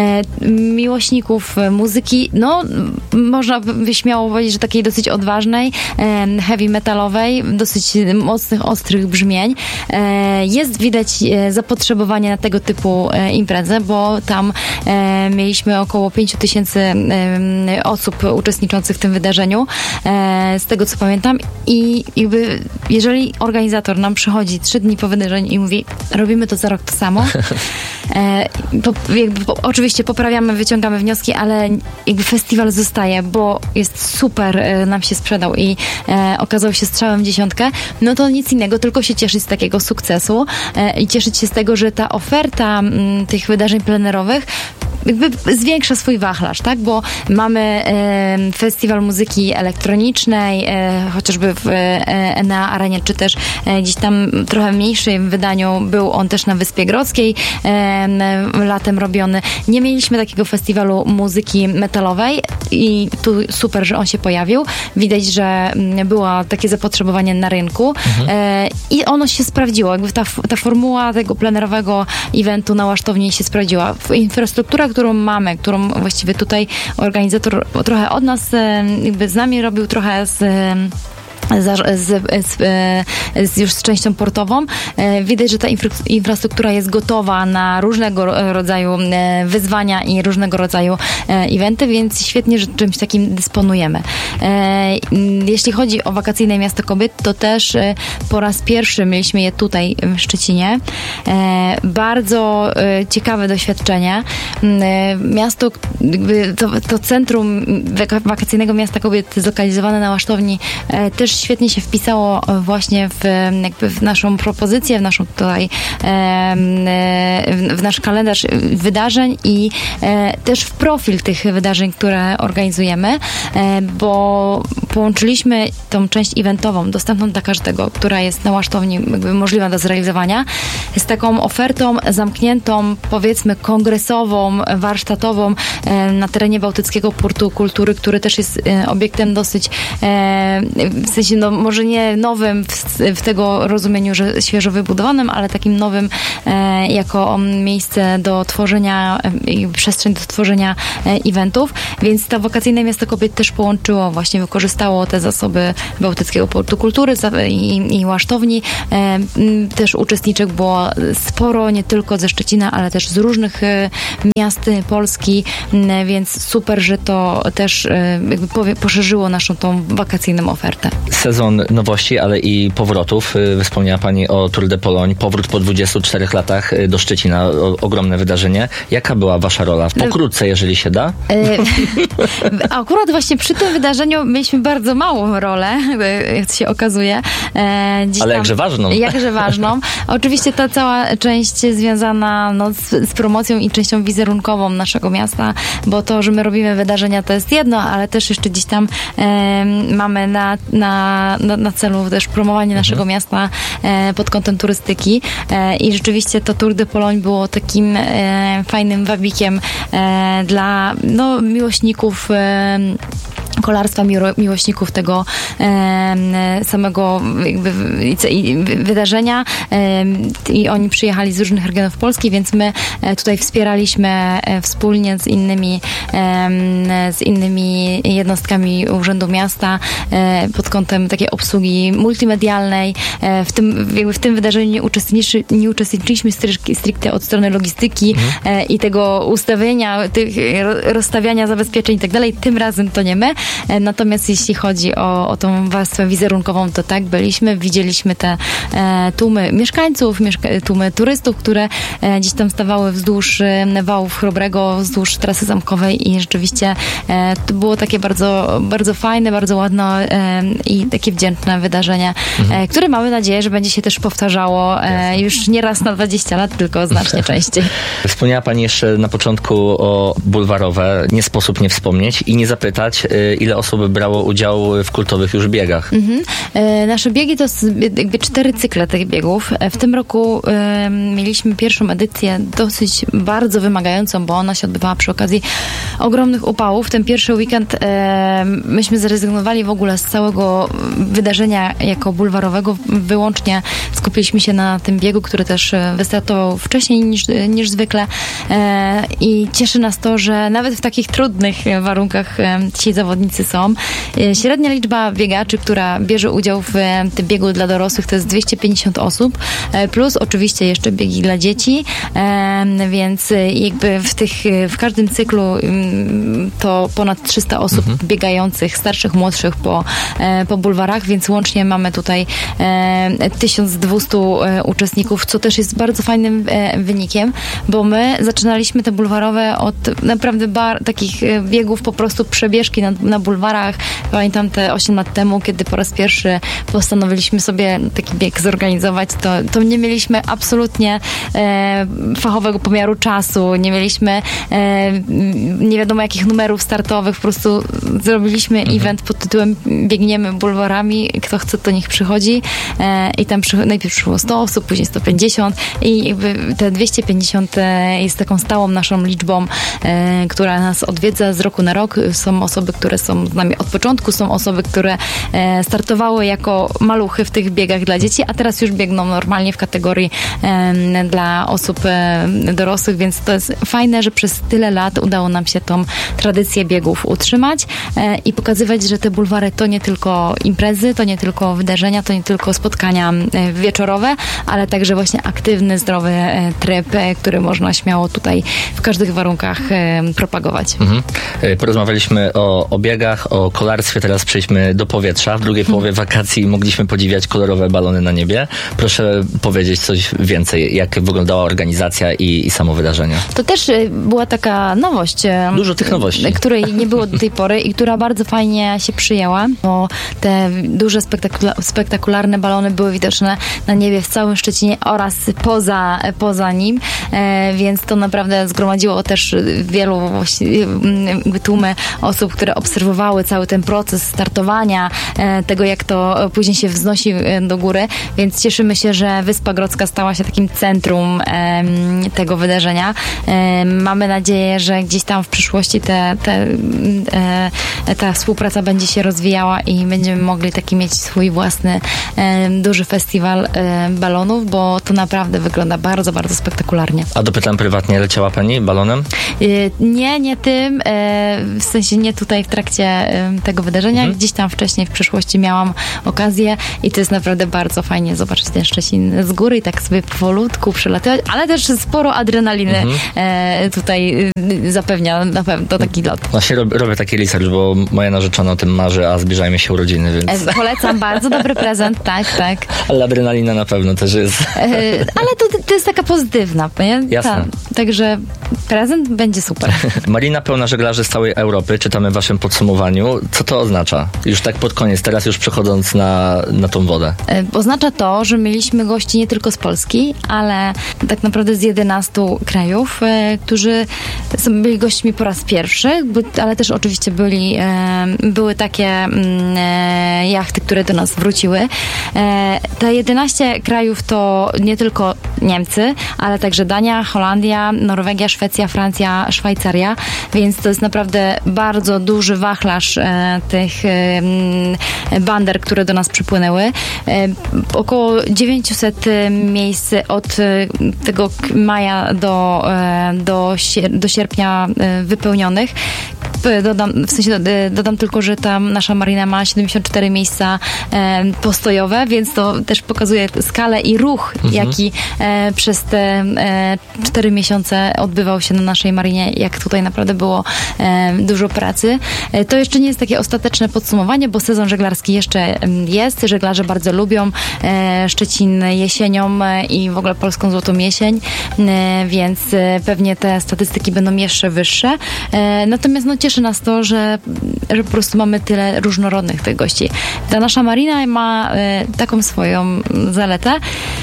miłośników muzyki, no można by śmiało powiedzieć, że takiej dosyć odważnej, heavy metalowej, dosyć mocnych, ostrych brzmień. Jest widać zapotrzebowanie na tego typu imprezę, bo tam mieliśmy około pięć tysięcy osób uczestniczących w tym wydarzeniu, z tego co pamiętam, i jakby jeżeli organizator nam przychodzi trzy dni po wydarzeniu i mówi, robimy to za rok to samo, E, po, jakby, po, oczywiście poprawiamy, wyciągamy wnioski, ale jakby festiwal zostaje, bo jest super, e, nam się sprzedał i e, okazał się strzałem w dziesiątkę, no to nic innego, tylko się cieszyć z takiego sukcesu e, i cieszyć się z tego, że ta oferta m, tych wydarzeń plenerowych jakby zwiększa swój wachlarz, tak? Bo mamy e, festiwal muzyki elektronicznej, e, chociażby w e, na Arenie, czy też e, gdzieś tam trochę mniejszym wydaniu był on też na Wyspie Grodzkiej e, latem robiony. Nie mieliśmy takiego festiwalu muzyki metalowej i tu super, że on się pojawił. Widać, że było takie zapotrzebowanie na rynku mhm. e, i ono się sprawdziło. Jakby ta, ta formuła tego plenerowego eventu na Łasztowni się sprawdziła. Infrastruktura, którą mamy, którą właściwie tutaj organizator trochę od nas, jakby z nami robił, trochę z Z, z, z, już z częścią portową. Widać, że ta infra- infrastruktura jest gotowa na różnego rodzaju wyzwania i różnego rodzaju eventy, więc świetnie, że czymś takim dysponujemy. Jeśli chodzi o wakacyjne Miasto Kobiet, to też po raz pierwszy mieliśmy je tutaj w Szczecinie. Bardzo ciekawe doświadczenie. Miasto, to, to centrum wakacyjnego Miasta Kobiet zlokalizowane na Łasztowni też świetnie się wpisało właśnie w, jakby w naszą propozycję, w naszą tutaj w nasz kalendarz wydarzeń i też w profil tych wydarzeń, które organizujemy, bo połączyliśmy tą część eventową, dostępną dla każdego, która jest na Łasztowni jakby możliwa do zrealizowania, z taką ofertą zamkniętą, powiedzmy kongresową, warsztatową na terenie Bałtyckiego Portu Kultury, który też jest obiektem dosyć w sensie, no może nie nowym w, w tego rozumieniu, że świeżo wybudowanym, ale takim nowym e, jako miejsce do tworzenia i e, przestrzeń do tworzenia e, eventów, więc to wakacyjne Miasto Kobiet też połączyło, właśnie wykorzystało te zasoby Bałtyckiego Portu Kultury i, i Łasztowni. E, m, też uczestniczek było sporo, nie tylko ze Szczecina, ale też z różnych e, miast Polski, m, więc super, że to też e, jakby powie, poszerzyło naszą tą wakacyjną ofertę.
Sezon nowości, ale i powrotów. Wspomniała Pani o Tour de Pologne. Powrót po dwudziestu czterech latach do Szczecina. O, ogromne wydarzenie. Jaka była Wasza rola? Pokrótce, jeżeli się da.
E, akurat właśnie przy tym wydarzeniu mieliśmy bardzo małą rolę, jak się okazuje. E,
ale tam, jakże ważną.
Jakże ważną. Oczywiście ta cała część związana no, z, z promocją i częścią wizerunkową naszego miasta, bo to, że my robimy wydarzenia, to jest jedno, ale też jeszcze gdzieś tam e, mamy na, na, na, na celu też promowanie naszego mhm. miasta e, pod kątem turystyki e, i rzeczywiście to Tour de Pologne było takim e, fajnym wabikiem e, dla no, miłośników e, kolarstwa, miłośników tego e, samego jakby wydarzenia e, i oni przyjechali z różnych regionów Polski, więc my e, tutaj wspieraliśmy e, wspólnie z innymi e, z innymi jednostkami Urzędu Miasta e, pod kątem takiej obsługi multimedialnej. E, w, tym, jakby w tym wydarzeniu nie, uczestniczy, nie uczestniczyliśmy stricte od strony logistyki mhm. e, i tego ustawienia, tych rozstawiania zabezpieczeń i tak dalej. Tym razem to nie my. Natomiast jeśli chodzi o, o tą warstwę wizerunkową, to tak, byliśmy, widzieliśmy te e, tłumy mieszkańców, mieszka- tłumy turystów, które e, gdzieś tam stawały wzdłuż e, wałów Chrobrego, wzdłuż trasy zamkowej i rzeczywiście e, to było takie bardzo, bardzo fajne, bardzo ładne e, i takie wdzięczne wydarzenie, mhm. e, które mamy nadzieję, że będzie się też powtarzało e, już nie raz na dwadzieścia lat, tylko znacznie częściej.
Wspomniała Pani jeszcze na początku o bulwarowe. Nie sposób nie wspomnieć i nie zapytać, ile osób brało udział w kultowych już biegach. Mhm.
E, nasze biegi to jakby cztery cykle tych biegów. W tym roku e, mieliśmy pierwszą edycję dosyć bardzo wymagającą, bo ona się odbywała przy okazji ogromnych upałów. Ten pierwszy weekend e, myśmy zrezygnowali w ogóle z całego wydarzenia jako bulwarowego. Wyłącznie skupiliśmy się na tym biegu, który też wystartował wcześniej niż, niż zwykle e, i cieszy nas to, że nawet w takich trudnych warunkach e, ci zawodnicy są. Średnia liczba biegaczy, która bierze udział w tym biegu dla dorosłych, to jest dwieście pięćdziesiąt osób, plus oczywiście jeszcze biegi dla dzieci, więc jakby w tych, w każdym cyklu to ponad trzysta osób mhm. biegających, starszych, młodszych po, po bulwarach, więc łącznie mamy tutaj tysiąc dwieście uczestników, co też jest bardzo fajnym wynikiem, bo my zaczynaliśmy te bulwarowe od naprawdę bar, takich biegów, po prostu przebieżki na, na bulwarach. Pamiętam te osiem lat temu, kiedy po raz pierwszy postanowiliśmy sobie taki bieg zorganizować, to, to nie mieliśmy absolutnie e, fachowego pomiaru czasu, nie mieliśmy e, nie wiadomo jakich numerów startowych, po prostu zrobiliśmy mhm. event pod tytułem biegniemy bulwarami, kto chce, to niech przychodzi e, i tam przy, najpierw przyszło sto osób, później sto pięćdziesiąt i jakby te dwieście pięćdziesiąt jest taką stałą naszą liczbą, e, która nas odwiedza z roku na rok. Są osoby, które są są z nami od początku. Są osoby, które e, startowały jako maluchy w tych biegach dla dzieci, a teraz już biegną normalnie w kategorii e, dla osób e, dorosłych, więc to jest fajne, że przez tyle lat udało nam się tą tradycję biegów utrzymać e, i pokazywać, że te bulwary to nie tylko imprezy, to nie tylko wydarzenia, to nie tylko spotkania e, wieczorowe, ale także właśnie aktywny, zdrowy e, tryb, e, który można śmiało tutaj w każdych warunkach e, propagować.
Mhm. Porozmawialiśmy o, o biegach, o kolarstwie, teraz przejdźmy do powietrza. W drugiej połowie wakacji mogliśmy podziwiać kolorowe balony na niebie. Proszę powiedzieć coś więcej, jak wyglądała organizacja i, i samo wydarzenie.
To też była taka nowość.
Dużo tych nowości.
Której nie było do tej pory i która bardzo fajnie się przyjęła, bo te duże, spektakula- spektakularne balony były widoczne na niebie w całym Szczecinie oraz poza, poza nim, e, więc to naprawdę zgromadziło też wielu jakby tłumy osób, które obserwowały cały ten proces startowania, e, tego jak to później się wznosi do góry, więc cieszymy się, że Wyspa Grodzka stała się takim centrum e, tego wydarzenia. E, mamy nadzieję, że gdzieś tam w przyszłości te, te, e, ta współpraca będzie się rozwijała i będziemy mogli taki mieć swój własny e, duży festiwal e, balonów, bo to naprawdę wygląda bardzo, bardzo spektakularnie.
A dopytam prywatnie, leciała pani balonem?
E, nie, nie tym, e, w sensie nie tutaj w trakcie e, tego wydarzenia, mhm. Gdzieś tam wcześniej w przyszłości miałam okazję i to jest naprawdę bardzo fajnie zobaczyć ten Szczecin z góry i tak sobie powolutku przelatywać, ale też sporo adrenaliny mhm. e, tutaj e, zapewnia na pewno taki lot.
Właśnie rob, robię taki research, bo moja narzeczona o tym marzy, a zbliżajmy się urodziny, więc...
E, polecam, bardzo dobry prezent, tak, tak.
Ale adrenalina na pewno też jest.
E, ale to, to jest taka pozytywna, nie?
Jasne.
Ta, także prezent będzie super.
Marina pełna żeglarzy z całej Europy, czytamy w waszym podsumowaniu. Co to oznacza? Już tak pod koniec, teraz już przechodząc na, na tą wodę.
E, oznacza to, że mieliśmy gości nie tylko z Polski, ale tak naprawdę z jedenastu krajów, e, którzy są, byli gośćmi po raz pierwszy, ale też oczywiście byli, e, były takie e, jachty, które do nas wróciły. E, te jedenaście krajów to nie tylko Niemcy, ale także Dania, Holandia, Norwegia, Szwecja, Francja, Szwajcaria, więc to jest naprawdę bardzo duży wachlarz e, tych e, bander, które do nas przypłynęły. E, około dziewięćset miejsc od e, tego maja do, e, do, sier- do sierpnia e, wypełnionych. Dodam, w sensie dodam tylko, że tam nasza marina ma siedemdziesiąt cztery miejsca e, postojowe, więc to też pokazuje skalę i ruch, mhm. jaki e, przez te e, cztery miesiące odbywał się na naszej marinie, jak tutaj naprawdę było e, dużo pracy. E, to jeszcze nie jest takie ostateczne podsumowanie, bo sezon żeglarski jeszcze jest. Żeglarze bardzo lubią e, Szczecin jesienią e, i w ogóle polską złotą jesień, e, więc e, pewnie te statystyki będą jeszcze wyższe. E, natomiast no, cieszy nas to, że, że po prostu mamy tyle różnorodnych tych gości. Ta nasza marina ma e, taką swoją zaletę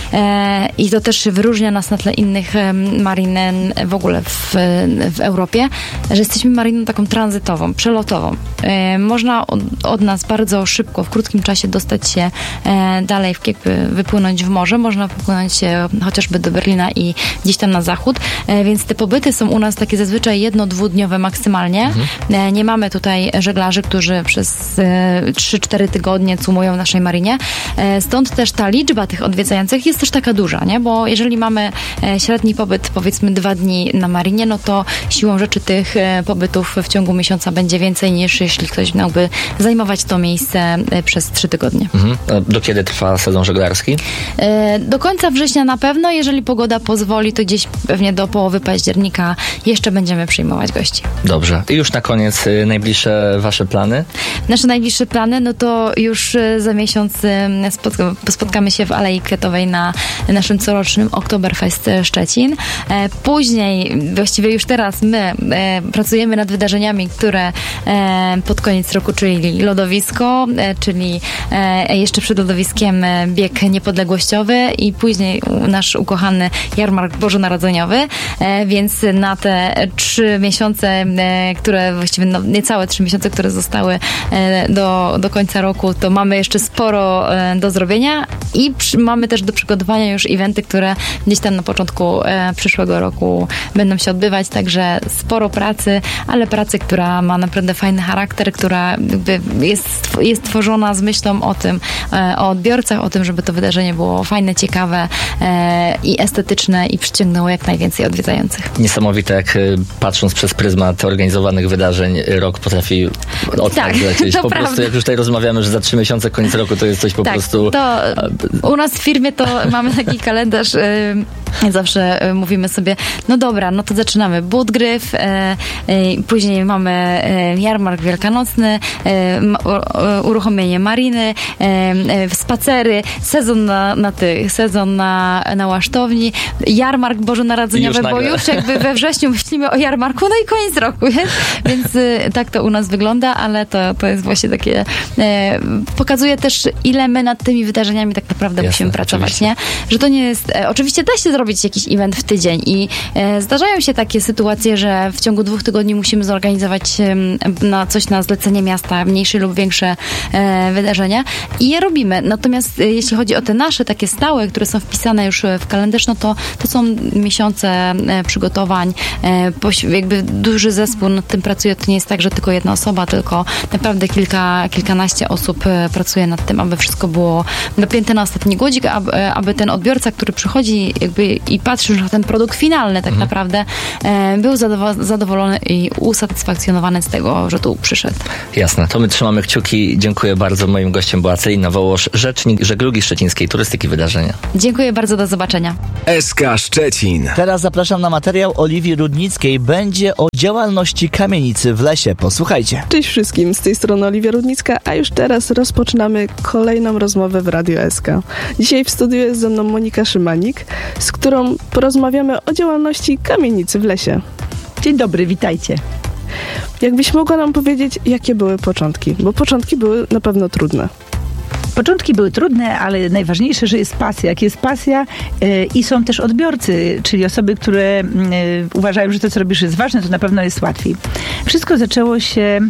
e, i to też wyróżnia nas na tle innych e, marin w ogóle w, w Europie, że jesteśmy mariną taką tranzytową, przelotową. E, można od, od nas bardzo szybko, w krótkim czasie dostać się e, dalej, jakby wypłynąć w morze. Można wypłynąć się chociażby do Berlina i gdzieś tam na zachód, e, więc te pobyty są u nas takie zazwyczaj jedno-dwudniowe maksymalnie. Mhm. E, nie mamy tutaj żeglarzy, którzy przez e, trzy cztery tygodnie cumują w naszej marinie. E, stąd też ta liczba tych odwiedzających jest też taka duża, nie? Bo jeżeli mamy e, średni pobyt, powiedzmy dwa dni na marinie, no to siłą rzeczy tych e, pobytów w ciągu miesiąca będzie więcej niż jeśli ktoś miałby zajmować to miejsce e, przez trzy tygodnie.
Mhm. A do kiedy trwa sezon żeglarski?
E, do końca września na pewno, jeżeli pogoda pozwoli, to gdzieś pewnie do połowy października jeszcze będziemy przyjmować gości.
Dobrze. I już na koniec y, najbliższe wasze plany?
Nasze najbliższe plany, no to już y, za miesiąc y, spotka- spotkamy się w Alei Kwiatowej na naszym corocznym Oktoberfest Szczecin. E, później, właściwie już teraz my e, pracujemy nad wydarzeniami, które e, pod koniec roku, czyli lodowisko, e, czyli e, jeszcze przed lodowiskiem e, bieg niepodległościowy i później nasz ukochany jarmark bożonarodzeniowy, e, więc na te trzy miesiące, e, które właściwie no, niecałe trzy miesiące, które zostały e, do, do końca roku, to mamy jeszcze sporo e, do zrobienia i przy, mamy też do przygotowania już eventy, które gdzieś tam na początku e, przyszłego roku będą się odbywać, także sporo pracy, ale pracy, która ma naprawdę fajny charakter charakter, która jakby jest, jest tworzona z myślą o tym, o odbiorcach, o tym, żeby to wydarzenie było fajne, ciekawe i estetyczne i przyciągnęło jak najwięcej odwiedzających.
Niesamowite, jak patrząc przez pryzmat organizowanych wydarzeń, rok potrafi od tak lecieć. Po
prawda.
prostu jak już tutaj rozmawiamy, że za trzy miesiące koniec roku to jest coś po
tak,
prostu...
To u nas w firmie to mamy taki kalendarz, yy, zawsze yy, mówimy sobie, no dobra, no to zaczynamy Budgryf, yy, yy, później mamy yy, jarmark wielkanocny, yy, uruchomienie mariny, yy, spacery, sezon na, na tych, sezon na, na łasztowni, jarmark bożonarodzeniowy, bo już jakby we wrześniu myślimy o jarmarku, no i koniec roku, jest? Więc yy, tak to u nas wygląda, ale to, to jest właśnie takie, yy, pokazuje też, ile my nad tymi wydarzeniami tak naprawdę Jasne, musimy pracować, oczywiście. nie? Że to nie jest... E, oczywiście da się zrobić jakiś event w tydzień i e, zdarzają się takie sytuacje, że w ciągu dwóch tygodni musimy zorganizować e, na coś na zlecenie miasta, mniejsze lub większe e, wydarzenia i je robimy. Natomiast e, jeśli chodzi o te nasze takie stałe, które są wpisane już w kalendarz, no to, to są miesiące e, przygotowań, e, poś, jakby duży zespół nad tym pracuje. To nie jest tak, że tylko jedna osoba, tylko naprawdę kilka, kilkanaście osób e, pracuje nad tym, aby wszystko było napięte na ostatni godzik, aby, aby ten odbiorca, który przychodzi jakby i patrzy już na ten produkt finalny tak mhm. naprawdę, e, był zadowo- zadowolony i usatysfakcjonowany z tego, że tu przyszedł.
Jasne, to my trzymamy kciuki. Dziękuję bardzo. Moim gościem była Celina Wołosz, rzecznik żeglugi szczecińskiej, turystyki wydarzenia.
Dziękuję bardzo, do zobaczenia.
S K Szczecin.
Teraz zapraszam na materiał Oliwii Rudnickiej. Będzie o działalności kamienicy w lesie. Posłuchajcie.
Cześć wszystkim, z tej strony Oliwia Rudnicka, a już teraz rozpoczynamy kolejną rozmowę w Radiu S K. Dzisiaj w studiu jest ze mną Monika Szymanik, z którą porozmawiamy o działalności kamienicy w lesie.
Dzień dobry, witajcie.
Jakbyś mogła nam powiedzieć, jakie były początki? Bo początki były na pewno trudne.
Początki były trudne, ale najważniejsze, że jest pasja. Jak jest pasja yy, i są też odbiorcy, czyli osoby, które yy, uważają, że to, co robisz, jest ważne, to na pewno jest łatwiej. Wszystko zaczęło się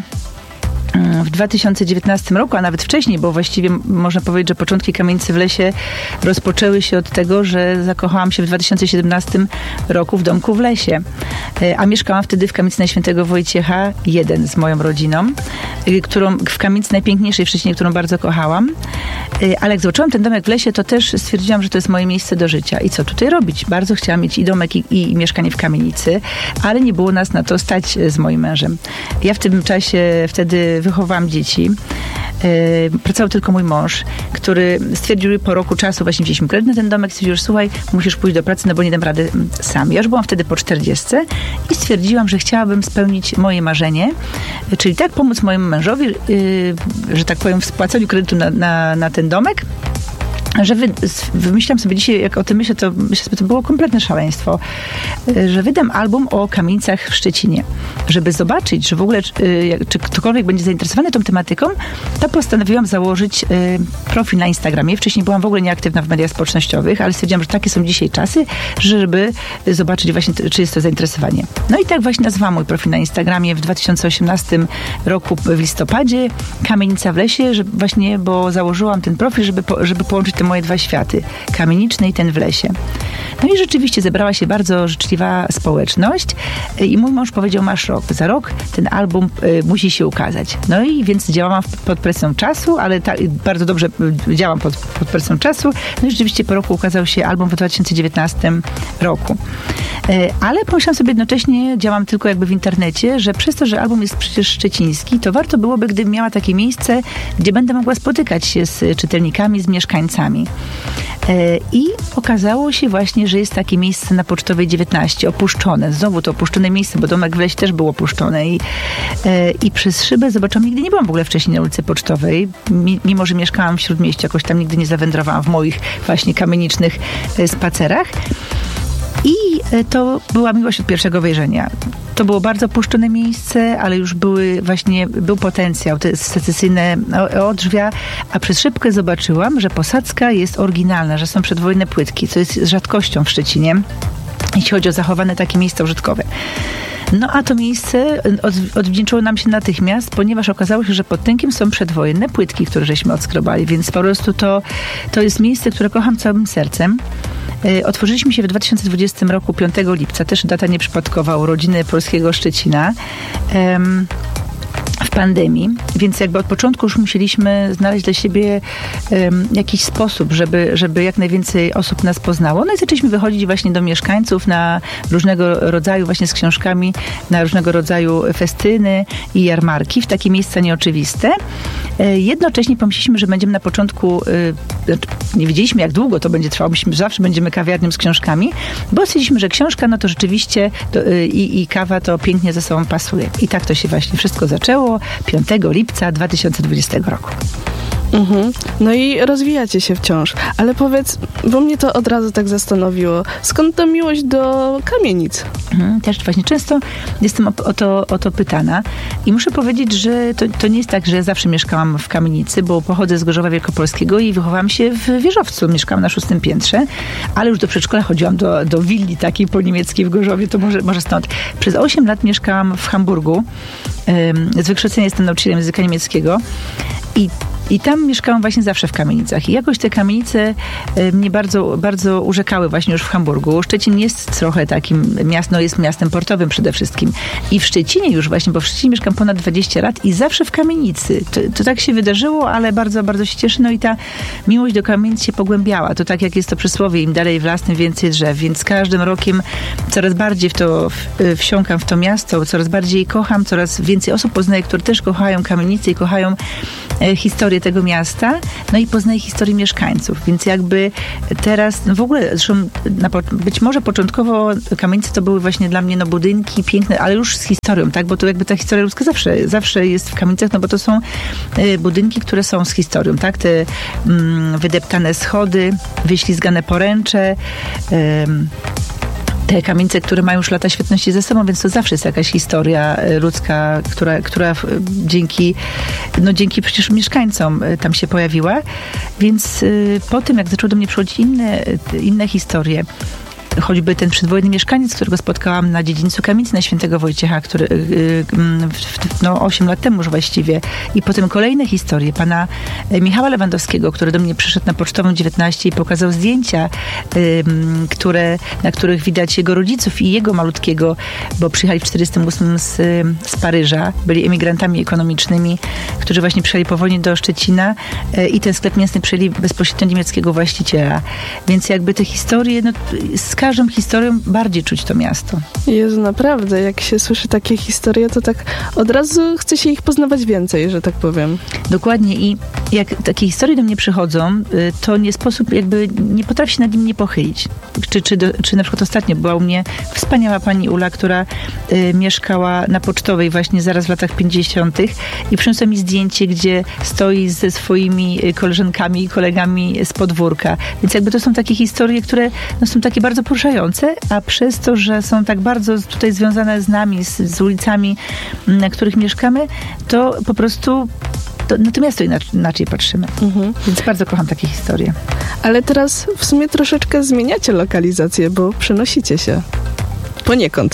w dwa tysiące dziewiętnastym roku, a nawet wcześniej, bo właściwie można powiedzieć, że początki Kamienicy w lesie rozpoczęły się od tego, że zakochałam się w dwa tysiące siedemnastym roku w domku w lesie. A mieszkałam wtedy w kamienicy na Świętego Wojciecha jeden z moją rodziną, którą, w kamienicy najpiękniejszej w Szczecinie, którą bardzo kochałam. Ale jak zobaczyłam ten domek w lesie, to też stwierdziłam, że to jest moje miejsce do życia. I co tutaj robić? Bardzo chciałam mieć i domek, i, i mieszkanie w kamienicy, ale nie było nas na to stać z moim mężem. Ja w tym czasie wtedy wychowałam dzieci. Yy, pracował tylko mój mąż, który stwierdził po roku czasu, właśnie wzięliśmy kredyt na ten domek, stwierdził, że słuchaj, musisz pójść do pracy, no bo nie dam rady sam. Ja już byłam wtedy po czterdziestce i stwierdziłam, że chciałabym spełnić moje marzenie, czyli tak pomóc mojemu mężowi, yy, że tak powiem, w spłaceniu kredytu na, na, na ten domek, że wy, wymyślam sobie dzisiaj, jak o tym myślę, to myślę sobie, to było kompletne szaleństwo, że wydam album o kamienicach w Szczecinie. Żeby zobaczyć, że w ogóle czy ktokolwiek będzie zainteresowany tą tematyką, to postanowiłam założyć profil na Instagramie. Wcześniej byłam w ogóle nieaktywna w mediach społecznościowych, ale stwierdziłam, że takie są dzisiaj czasy, żeby zobaczyć właśnie, czy jest to zainteresowanie. No i tak właśnie nazwałam mój profil na Instagramie w dwa tysiące osiemnastym roku w listopadzie Kamienica w lesie, że właśnie, bo założyłam ten profil, żeby, po, żeby połączyć te moje dwa światy, kamieniczny i ten w lesie. No i rzeczywiście zebrała się bardzo życzliwa społeczność i mój mąż powiedział, masz rok, za rok ten album y, musi się ukazać. No i więc działałam pod presją czasu, ale ta, bardzo dobrze działam pod, pod presją czasu. No i rzeczywiście po roku ukazał się album w dwa tysiące dziewiętnastym roku. Y, ale pomyślałam sobie jednocześnie, działam tylko jakby w internecie, że przez to, że album jest przecież szczeciński, to warto byłoby, gdybym miała takie miejsce, gdzie będę mogła spotykać się z czytelnikami, z mieszkańcami. I okazało się właśnie, że jest takie miejsce na Pocztowej dziewiętnaście, opuszczone. Znowu to opuszczone miejsce, bo domek w lesie też był opuszczony. I, i przez szybę zobaczyłam, nigdy nie byłam w ogóle wcześniej na ulicy Pocztowej, mimo że mieszkałam w Śródmieściu, jakoś tam nigdy nie zawędrowałam w moich właśnie kamienicznych spacerach. I to była miłość od pierwszego wejrzenia. To było bardzo opuszczone miejsce, ale już były właśnie, był potencjał, te secesyjne odrzwia, a przez szybkę zobaczyłam, że posadzka jest oryginalna, że są przedwojenne płytki, co jest rzadkością w Szczecinie, jeśli chodzi o zachowane takie miejsca użytkowe. No a to miejsce od, odwdzięczyło nam się natychmiast, ponieważ okazało się, że pod tynkiem są przedwojenne płytki, które żeśmy odskrobali, więc po prostu to, to jest miejsce, które kocham całym sercem. Otworzyliśmy się w dwa tysiące dwudziestym roku piątego lipca, też data nieprzypadkowa, urodziny polskiego Szczecina. Um, w pandemii, więc jakby od początku już musieliśmy znaleźć dla siebie um, jakiś sposób, żeby, żeby jak najwięcej osób nas poznało. No i zaczęliśmy wychodzić właśnie do mieszkańców na różnego rodzaju właśnie z książkami, na różnego rodzaju festyny i jarmarki w takie miejsca nieoczywiste. Jednocześnie pomyśleliśmy, że będziemy na początku, nie wiedzieliśmy jak długo to będzie trwało, myśleliśmy, że zawsze będziemy kawiarnią z książkami, bo stwierdziliśmy, że książka, no to rzeczywiście to, i, i kawa to pięknie ze sobą pasuje. I tak to się właśnie wszystko zaczęło piątego lipca dwa tysiące dwudziestego roku.
Mhm. No i rozwijacie się wciąż. Ale powiedz, bo mnie to od razu tak zastanowiło, skąd ta miłość do kamienic?
Mhm. Też właśnie często jestem o, o, to, o to pytana i muszę powiedzieć, że to, to nie jest tak, że ja zawsze mieszkałam w kamienicy, bo pochodzę z Gorzowa Wielkopolskiego i wychowałam się w wieżowcu. Mieszkałam na szóstym piętrze, ale już do przedszkola chodziłam do, do willi takiej po niemieckiej w Gorzowie, to może, może stąd. Przez osiem lat mieszkałam w Hamburgu. Z wykształcenia jestem nauczycielem języka niemieckiego i I tam mieszkałam właśnie zawsze w kamienicach. I jakoś te kamienice mnie bardzo, bardzo urzekały właśnie już w Hamburgu. Szczecin jest trochę takim miastem, no jest miastem portowym przede wszystkim. I w Szczecinie już właśnie, bo w Szczecinie mieszkam ponad dwadzieścia lat i zawsze w kamienicy. To, to tak się wydarzyło, ale bardzo, bardzo się cieszę. No i ta miłość do kamienic się pogłębiała. To tak jak jest to przysłowie, im dalej w las, tym więcej drzew. Więc z każdym rokiem coraz bardziej w to wsiąkam w to miasto, coraz bardziej kocham, coraz więcej osób poznaję, które też kochają kamienice i kochają historię tego miasta, no i poznaję historię mieszkańców, więc jakby teraz w ogóle, zresztą na, być może początkowo kamienice to były właśnie dla mnie no budynki piękne, ale już z historią, tak, bo to jakby ta historia ludzka zawsze, zawsze jest w kamienicach, no bo to są y, budynki, które są z historią, tak, te y, wydeptane schody, wyślizgane poręcze, y, te kamienice, które mają już lata świetności ze sobą, więc to zawsze jest jakaś historia ludzka, która, która dzięki, no dzięki przecież mieszkańcom tam się pojawiła. Więc po tym, jak zaczęły do mnie przychodzić inne, inne historie, choćby ten przedwojenny mieszkaniec, którego spotkałam na dziedzińcu kamienicy na Świętego Wojciecha, który no osiem lat temu już właściwie. I potem kolejne historie pana Michała Lewandowskiego, który do mnie przyszedł na Pocztową dziewiętnaście i pokazał zdjęcia, które, na których widać jego rodziców i jego malutkiego, bo przyjechali w czterdziestym ósmym z, z Paryża. Byli emigrantami ekonomicznymi, którzy właśnie przyjechali po wojnie do Szczecina i ten sklep mięsny przyjęli bezpośrednio niemieckiego właściciela. Więc jakby te historie, no, z każdą historią bardziej czuć to miasto.
Jezu, naprawdę, jak się słyszy takie historie, to tak od razu chce się ich poznawać więcej, że tak powiem.
Dokładnie i jak takie historie do mnie przychodzą, to nie sposób, jakby nie potrafi się nad nim nie pochylić. Czy, czy, do, czy na przykład ostatnio była u mnie wspaniała pani Ula, która y, mieszkała na Pocztowej właśnie zaraz w latach pięćdziesiątych i przyniosła mi zdjęcie, gdzie stoi ze swoimi koleżankami i kolegami z podwórka. Więc jakby to są takie historie, które no, są takie bardzo poruszające, a przez to, że są tak bardzo tutaj związane z nami, z, z ulicami, na których mieszkamy, to po prostu to, na to miasto inaczej, inaczej patrzymy. Mhm. Więc bardzo kocham takie historie.
Ale teraz w sumie troszeczkę zmieniacie lokalizację, bo przenosicie się poniekąd.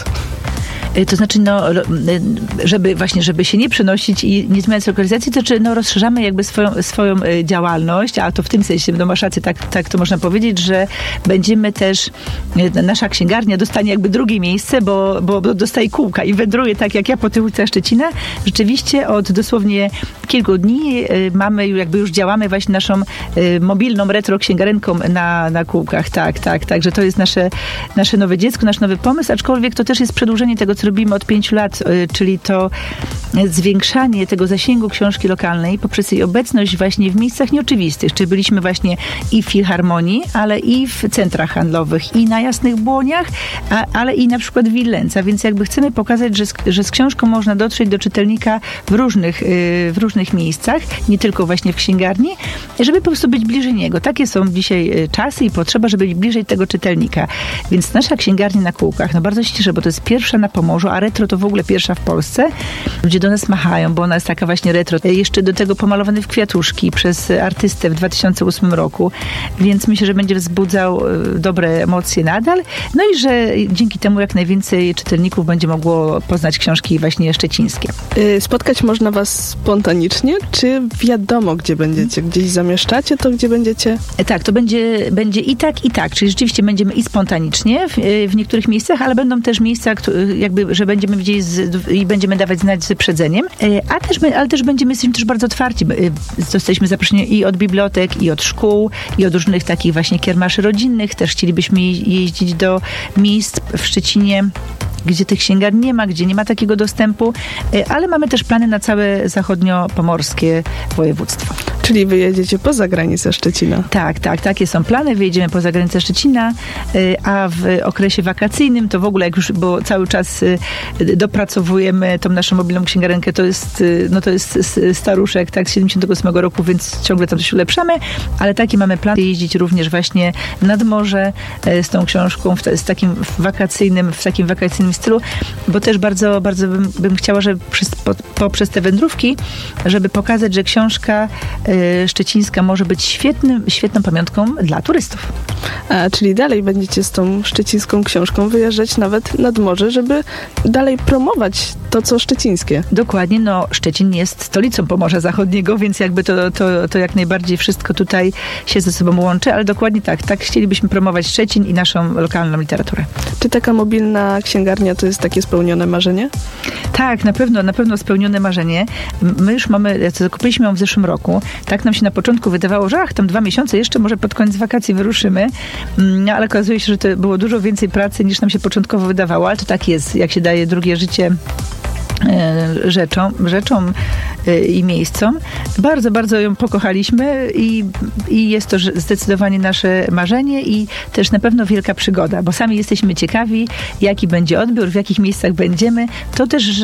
To znaczy, no, żeby właśnie, żeby się nie przenosić i nie zmieniać lokalizacji, to czy, no, rozszerzamy jakby swoją, swoją działalność, a to w tym sensie, no masz rację, tak, tak to można powiedzieć, że będziemy też, nasza księgarnia dostanie jakby drugie miejsce, bo, bo dostaje kółka i wędruje tak jak ja po tych ulicach Szczecina. Rzeczywiście od dosłownie kilku dni mamy, jakby już działamy właśnie naszą mobilną retro księgarenką na, na kółkach. Tak, tak, tak, że to jest nasze, nasze nowe dziecko, nasz nowy pomysł, aczkolwiek to też jest przedłużenie tego, co robimy od pięciu lat, czyli to zwiększanie tego zasięgu książki lokalnej poprzez jej obecność właśnie w miejscach nieoczywistych. Czyli byliśmy właśnie i w Filharmonii, ale i w centrach handlowych, i na Jasnych Błoniach, a, ale i na przykład w Willenca. Więc jakby chcemy pokazać, że z, że z książką można dotrzeć do czytelnika w różnych, w różnych miejscach, nie tylko właśnie w księgarni, żeby po prostu być bliżej niego. Takie są dzisiaj czasy i potrzeba, żeby być bliżej tego czytelnika. Więc nasza księgarnia na kółkach, no bardzo się cieszę, bo to jest pierwsza na Pomorzu, a retro to w ogóle pierwsza w Polsce. Ludzie do nas machają, bo ona jest taka właśnie retro. Jeszcze do tego pomalowany w kwiatuszki przez artystę w dwa tysiące ósmym roku, więc myślę, że będzie wzbudzał dobre emocje nadal. No i że dzięki temu jak najwięcej czytelników będzie mogło poznać książki właśnie szczecińskie.
Spotkać można was spontanicznie, czy wiadomo, gdzie będziecie? Gdzieś zamieszczacie to, gdzie będziecie?
Tak, to będzie, będzie i tak, i tak. Czyli rzeczywiście będziemy i spontanicznie w, w niektórych miejscach, ale będą też miejsca, jakby, że będziemy widzieli z, i będziemy dawać znać z wyprzedzeniem, a też, ale też będziemy, jesteśmy też bardzo otwarci. Jesteśmy zaproszeni i od bibliotek, i od szkół, i od różnych takich właśnie kiermaszy rodzinnych. Też chcielibyśmy jeździć do miejsc w Szczecinie, gdzie tych księgarni nie ma, gdzie nie ma takiego dostępu, ale mamy też plany na całe zachodnio-pomorskie województwo.
Czyli wyjedziecie poza granicę Szczecina.
Tak, tak, takie są plany. Wyjedziemy poza granicę Szczecina, a w okresie wakacyjnym to w ogóle, jak już, bo cały czas dopracowujemy tą naszą mobilną księgarenkę, to jest, no to jest staruszek, tak, z siedemdziesiątego ósmego roku, więc ciągle tam coś ulepszamy, ale takie mamy plany jeździć również właśnie nad morze z tą książką, w, z takim wakacyjnym, w takim wakacyjnym stylu, bo też bardzo, bardzo bym, bym chciała, żeby przez, po, poprzez te wędrówki, żeby pokazać, że książka szczecińska może być świetnym, świetną pamiątką dla turystów.
A, czyli dalej będziecie z tą szczecińską książką wyjeżdżać nawet nad morze, żeby dalej promować to, co szczecińskie.
Dokładnie, no Szczecin jest stolicą Pomorza Zachodniego, więc jakby to, to, to jak najbardziej wszystko tutaj się ze sobą łączy, ale dokładnie tak, tak chcielibyśmy promować Szczecin i naszą lokalną literaturę.
Czy taka mobilna księgarnia to jest takie spełnione marzenie?
Tak, na pewno, na pewno spełnione marzenie. My już mamy, zakupiliśmy ją w zeszłym roku. Tak nam się na początku wydawało, że ach, tam dwa miesiące, jeszcze może pod koniec wakacji wyruszymy, no, ale okazuje się, że to było dużo więcej pracy niż nam się początkowo wydawało, ale to tak jest, jak się daje drugie życie rzeczom, rzeczom i miejscom. Bardzo, bardzo ją pokochaliśmy i, i jest to zdecydowanie nasze marzenie i też na pewno wielka przygoda, bo sami jesteśmy ciekawi, jaki będzie odbiór, w jakich miejscach będziemy. To też